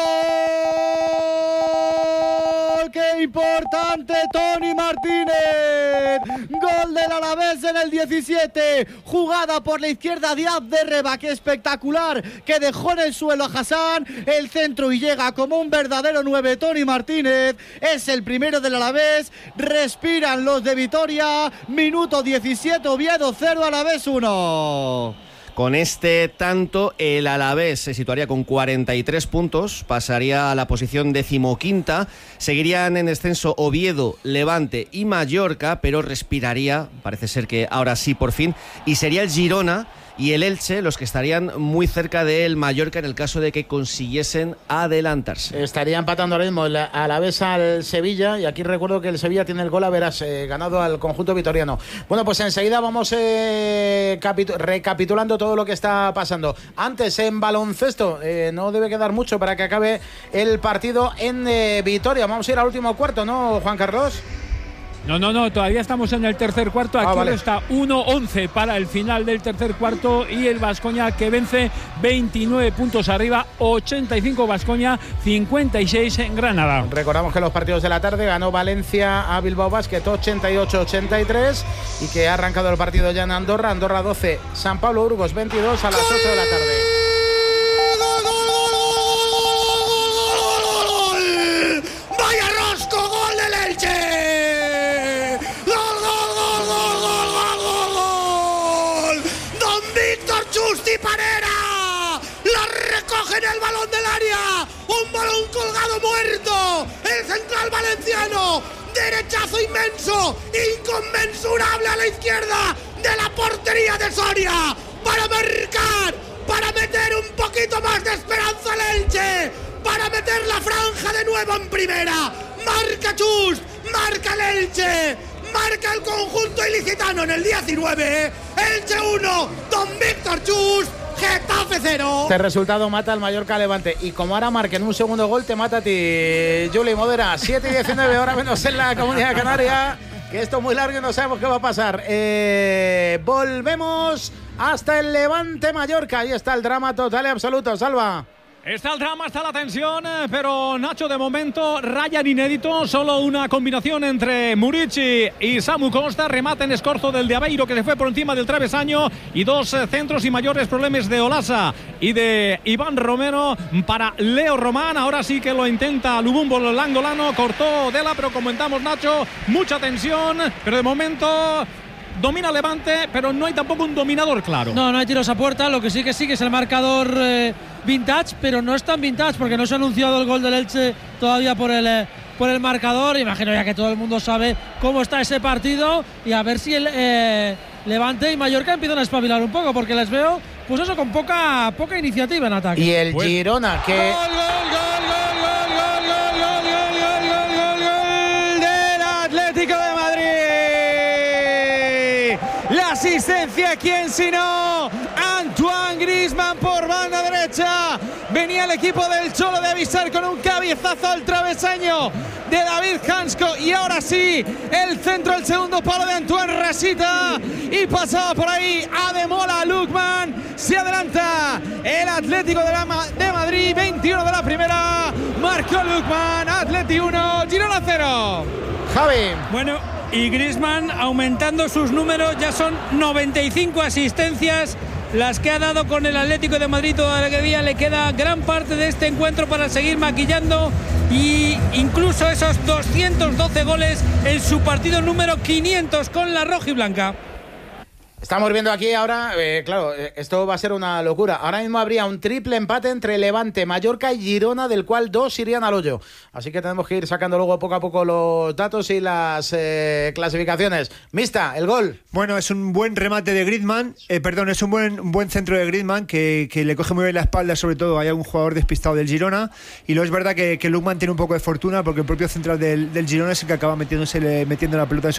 ¡Gol! ¡Qué importante, Tony Martínez! Gol del Alavés en el diecisiete. Jugada por la izquierda de Abderreba, que espectacular, que dejó en el suelo a Hassan. El centro y llega como un verdadero nueve, Tony Martínez. Es el primero del Alavés. Respiran los de Vitoria. Minuto diecisiete, Oviedo cero, Alavés uno. Con este tanto, el Alavés se situaría con cuarenta y tres puntos, pasaría a la posición decimoquinta, seguirían en descenso Oviedo, Levante y Mallorca, pero respiraría, parece ser que ahora sí por fin, y sería el Girona y el Elche los que estarían muy cerca del Mallorca en el caso de que consiguiesen adelantarse. Estaría empatando ahora mismo el Alavés al Sevilla y aquí recuerdo que el Sevilla tiene el gol a veras eh, ganado al conjunto vitoriano. Bueno, pues enseguida vamos eh, capitu- recapitulando todo lo que está pasando. Antes en baloncesto, eh, no debe quedar mucho para que acabe el partido en eh, Vitoria. Vamos a ir al último cuarto, ¿no, Juan Carlos? No, no, no, todavía estamos en el tercer cuarto. Aquí Ah, vale. está uno once para el final del tercer cuarto y el Baskonia que vence veintinueve puntos arriba, ochenta y cinco Baskonia, cincuenta y seis en Granada. Recordamos que los partidos de la tarde ganó Valencia a Bilbao Basket ochenta y ocho ochenta y tres y que ha arrancado el partido ya en Andorra, Andorra doce, San Pablo Burgos veintidós a las ocho de la tarde. ¡Vaya rosco! ¡Gol del Elche! ¡Gol, gol, gol, gol, gol, gol, gol, gol! ¡Don Víctor Justi Parera! ¡La recoge en el balón del área! ¡Un balón colgado muerto! ¡El central valenciano! ¡Derechazo inmenso! ¡Inconmensurable a la izquierda de la portería de Soria! ¡Para marcar! ¡Para meter un poquito más de esperanza al Elche! ¡Para meter la franja de nuevo en primera! ¡Marca Chus! ¡Marca el Elche! ¡Marca el conjunto ilicitano en el diecinueve! ¡Elche uno! ¡Don Víctor Chus! ¡Getafe cero! Este resultado mata al Mallorca Levante y como ahora marquen un segundo gol te mata a ti, Juli Modera. siete y diecinueve, ahora menos en la Comunidad Canaria, que esto es muy largo y no sabemos qué va a pasar. Eh, volvemos hasta el Levante Mallorca. Ahí está el drama total y absoluto. Salva. Está el drama, está la tensión, eh, pero Nacho, de momento, Ryan inédito, solo una combinación entre Murici y Samu Costa, remate en escorzo del de Aveiro que se fue por encima del travesaño y dos eh, centros y mayores problemas de Olasa y de Iván Romero para Leo Román. Ahora sí que lo intenta Lubumbo, el angolano, cortó Dela, pero comentamos, Nacho, mucha tensión, pero de momento domina Levante, pero no hay tampoco un dominador claro. No, no hay tiros a puerta, lo que sí que sí que es el marcador eh, vintage, pero no es tan vintage porque no se ha anunciado el gol del Elche todavía por el, eh, por el marcador. Imagino ya que todo el mundo sabe cómo está ese partido y a ver si el eh, Levante y Mallorca empiezan a espabilar un poco porque les veo, pues eso, con poca, poca iniciativa en ataque. Y el Pues, Girona que... ¡Gol, gol, gol, gol, gol, gol, gol, gol, gol, gol, gol, gol, gol del Atlético de Madrid! asistencia, ¿quién sino? Antoine Griezmann por banda derecha. Venía el equipo del Cholo de avisar con un cabezazo al travesaño de David Hansko, y ahora sí, el centro del segundo palo de Antoine Rasita, y pasaba por ahí Ademola Lookman. Se adelanta el Atlético de, la Ma- de Madrid, veintiuno de la primera, marcó Lookman, Atleti uno, Girona cero. Javi. Bueno, y Griezmann aumentando sus números, ya son noventa y cinco asistencias las que ha dado con el Atlético de Madrid. Todavía le queda gran parte de este encuentro para seguir maquillando, y incluso esos doscientos doce goles en su partido número quinientos con la rojiblanca. Estamos viendo aquí ahora, eh, claro, eh, esto va a ser una locura. Ahora mismo habría un triple empate entre Levante, Mallorca y Girona, del cual dos irían al hoyo. Así que tenemos que ir sacando luego poco a poco los datos y las eh, clasificaciones. Mista, el gol. Bueno, es un buen remate de Griezmann, eh, perdón, es un buen, un buen centro de Griezmann que, que le coge muy bien la espalda, sobre todo hay un jugador despistado del Girona, y luego es verdad que, que Lookman tiene un poco de fortuna porque el propio central del, del Girona es el que acaba metiéndose, metiendo la pelota en su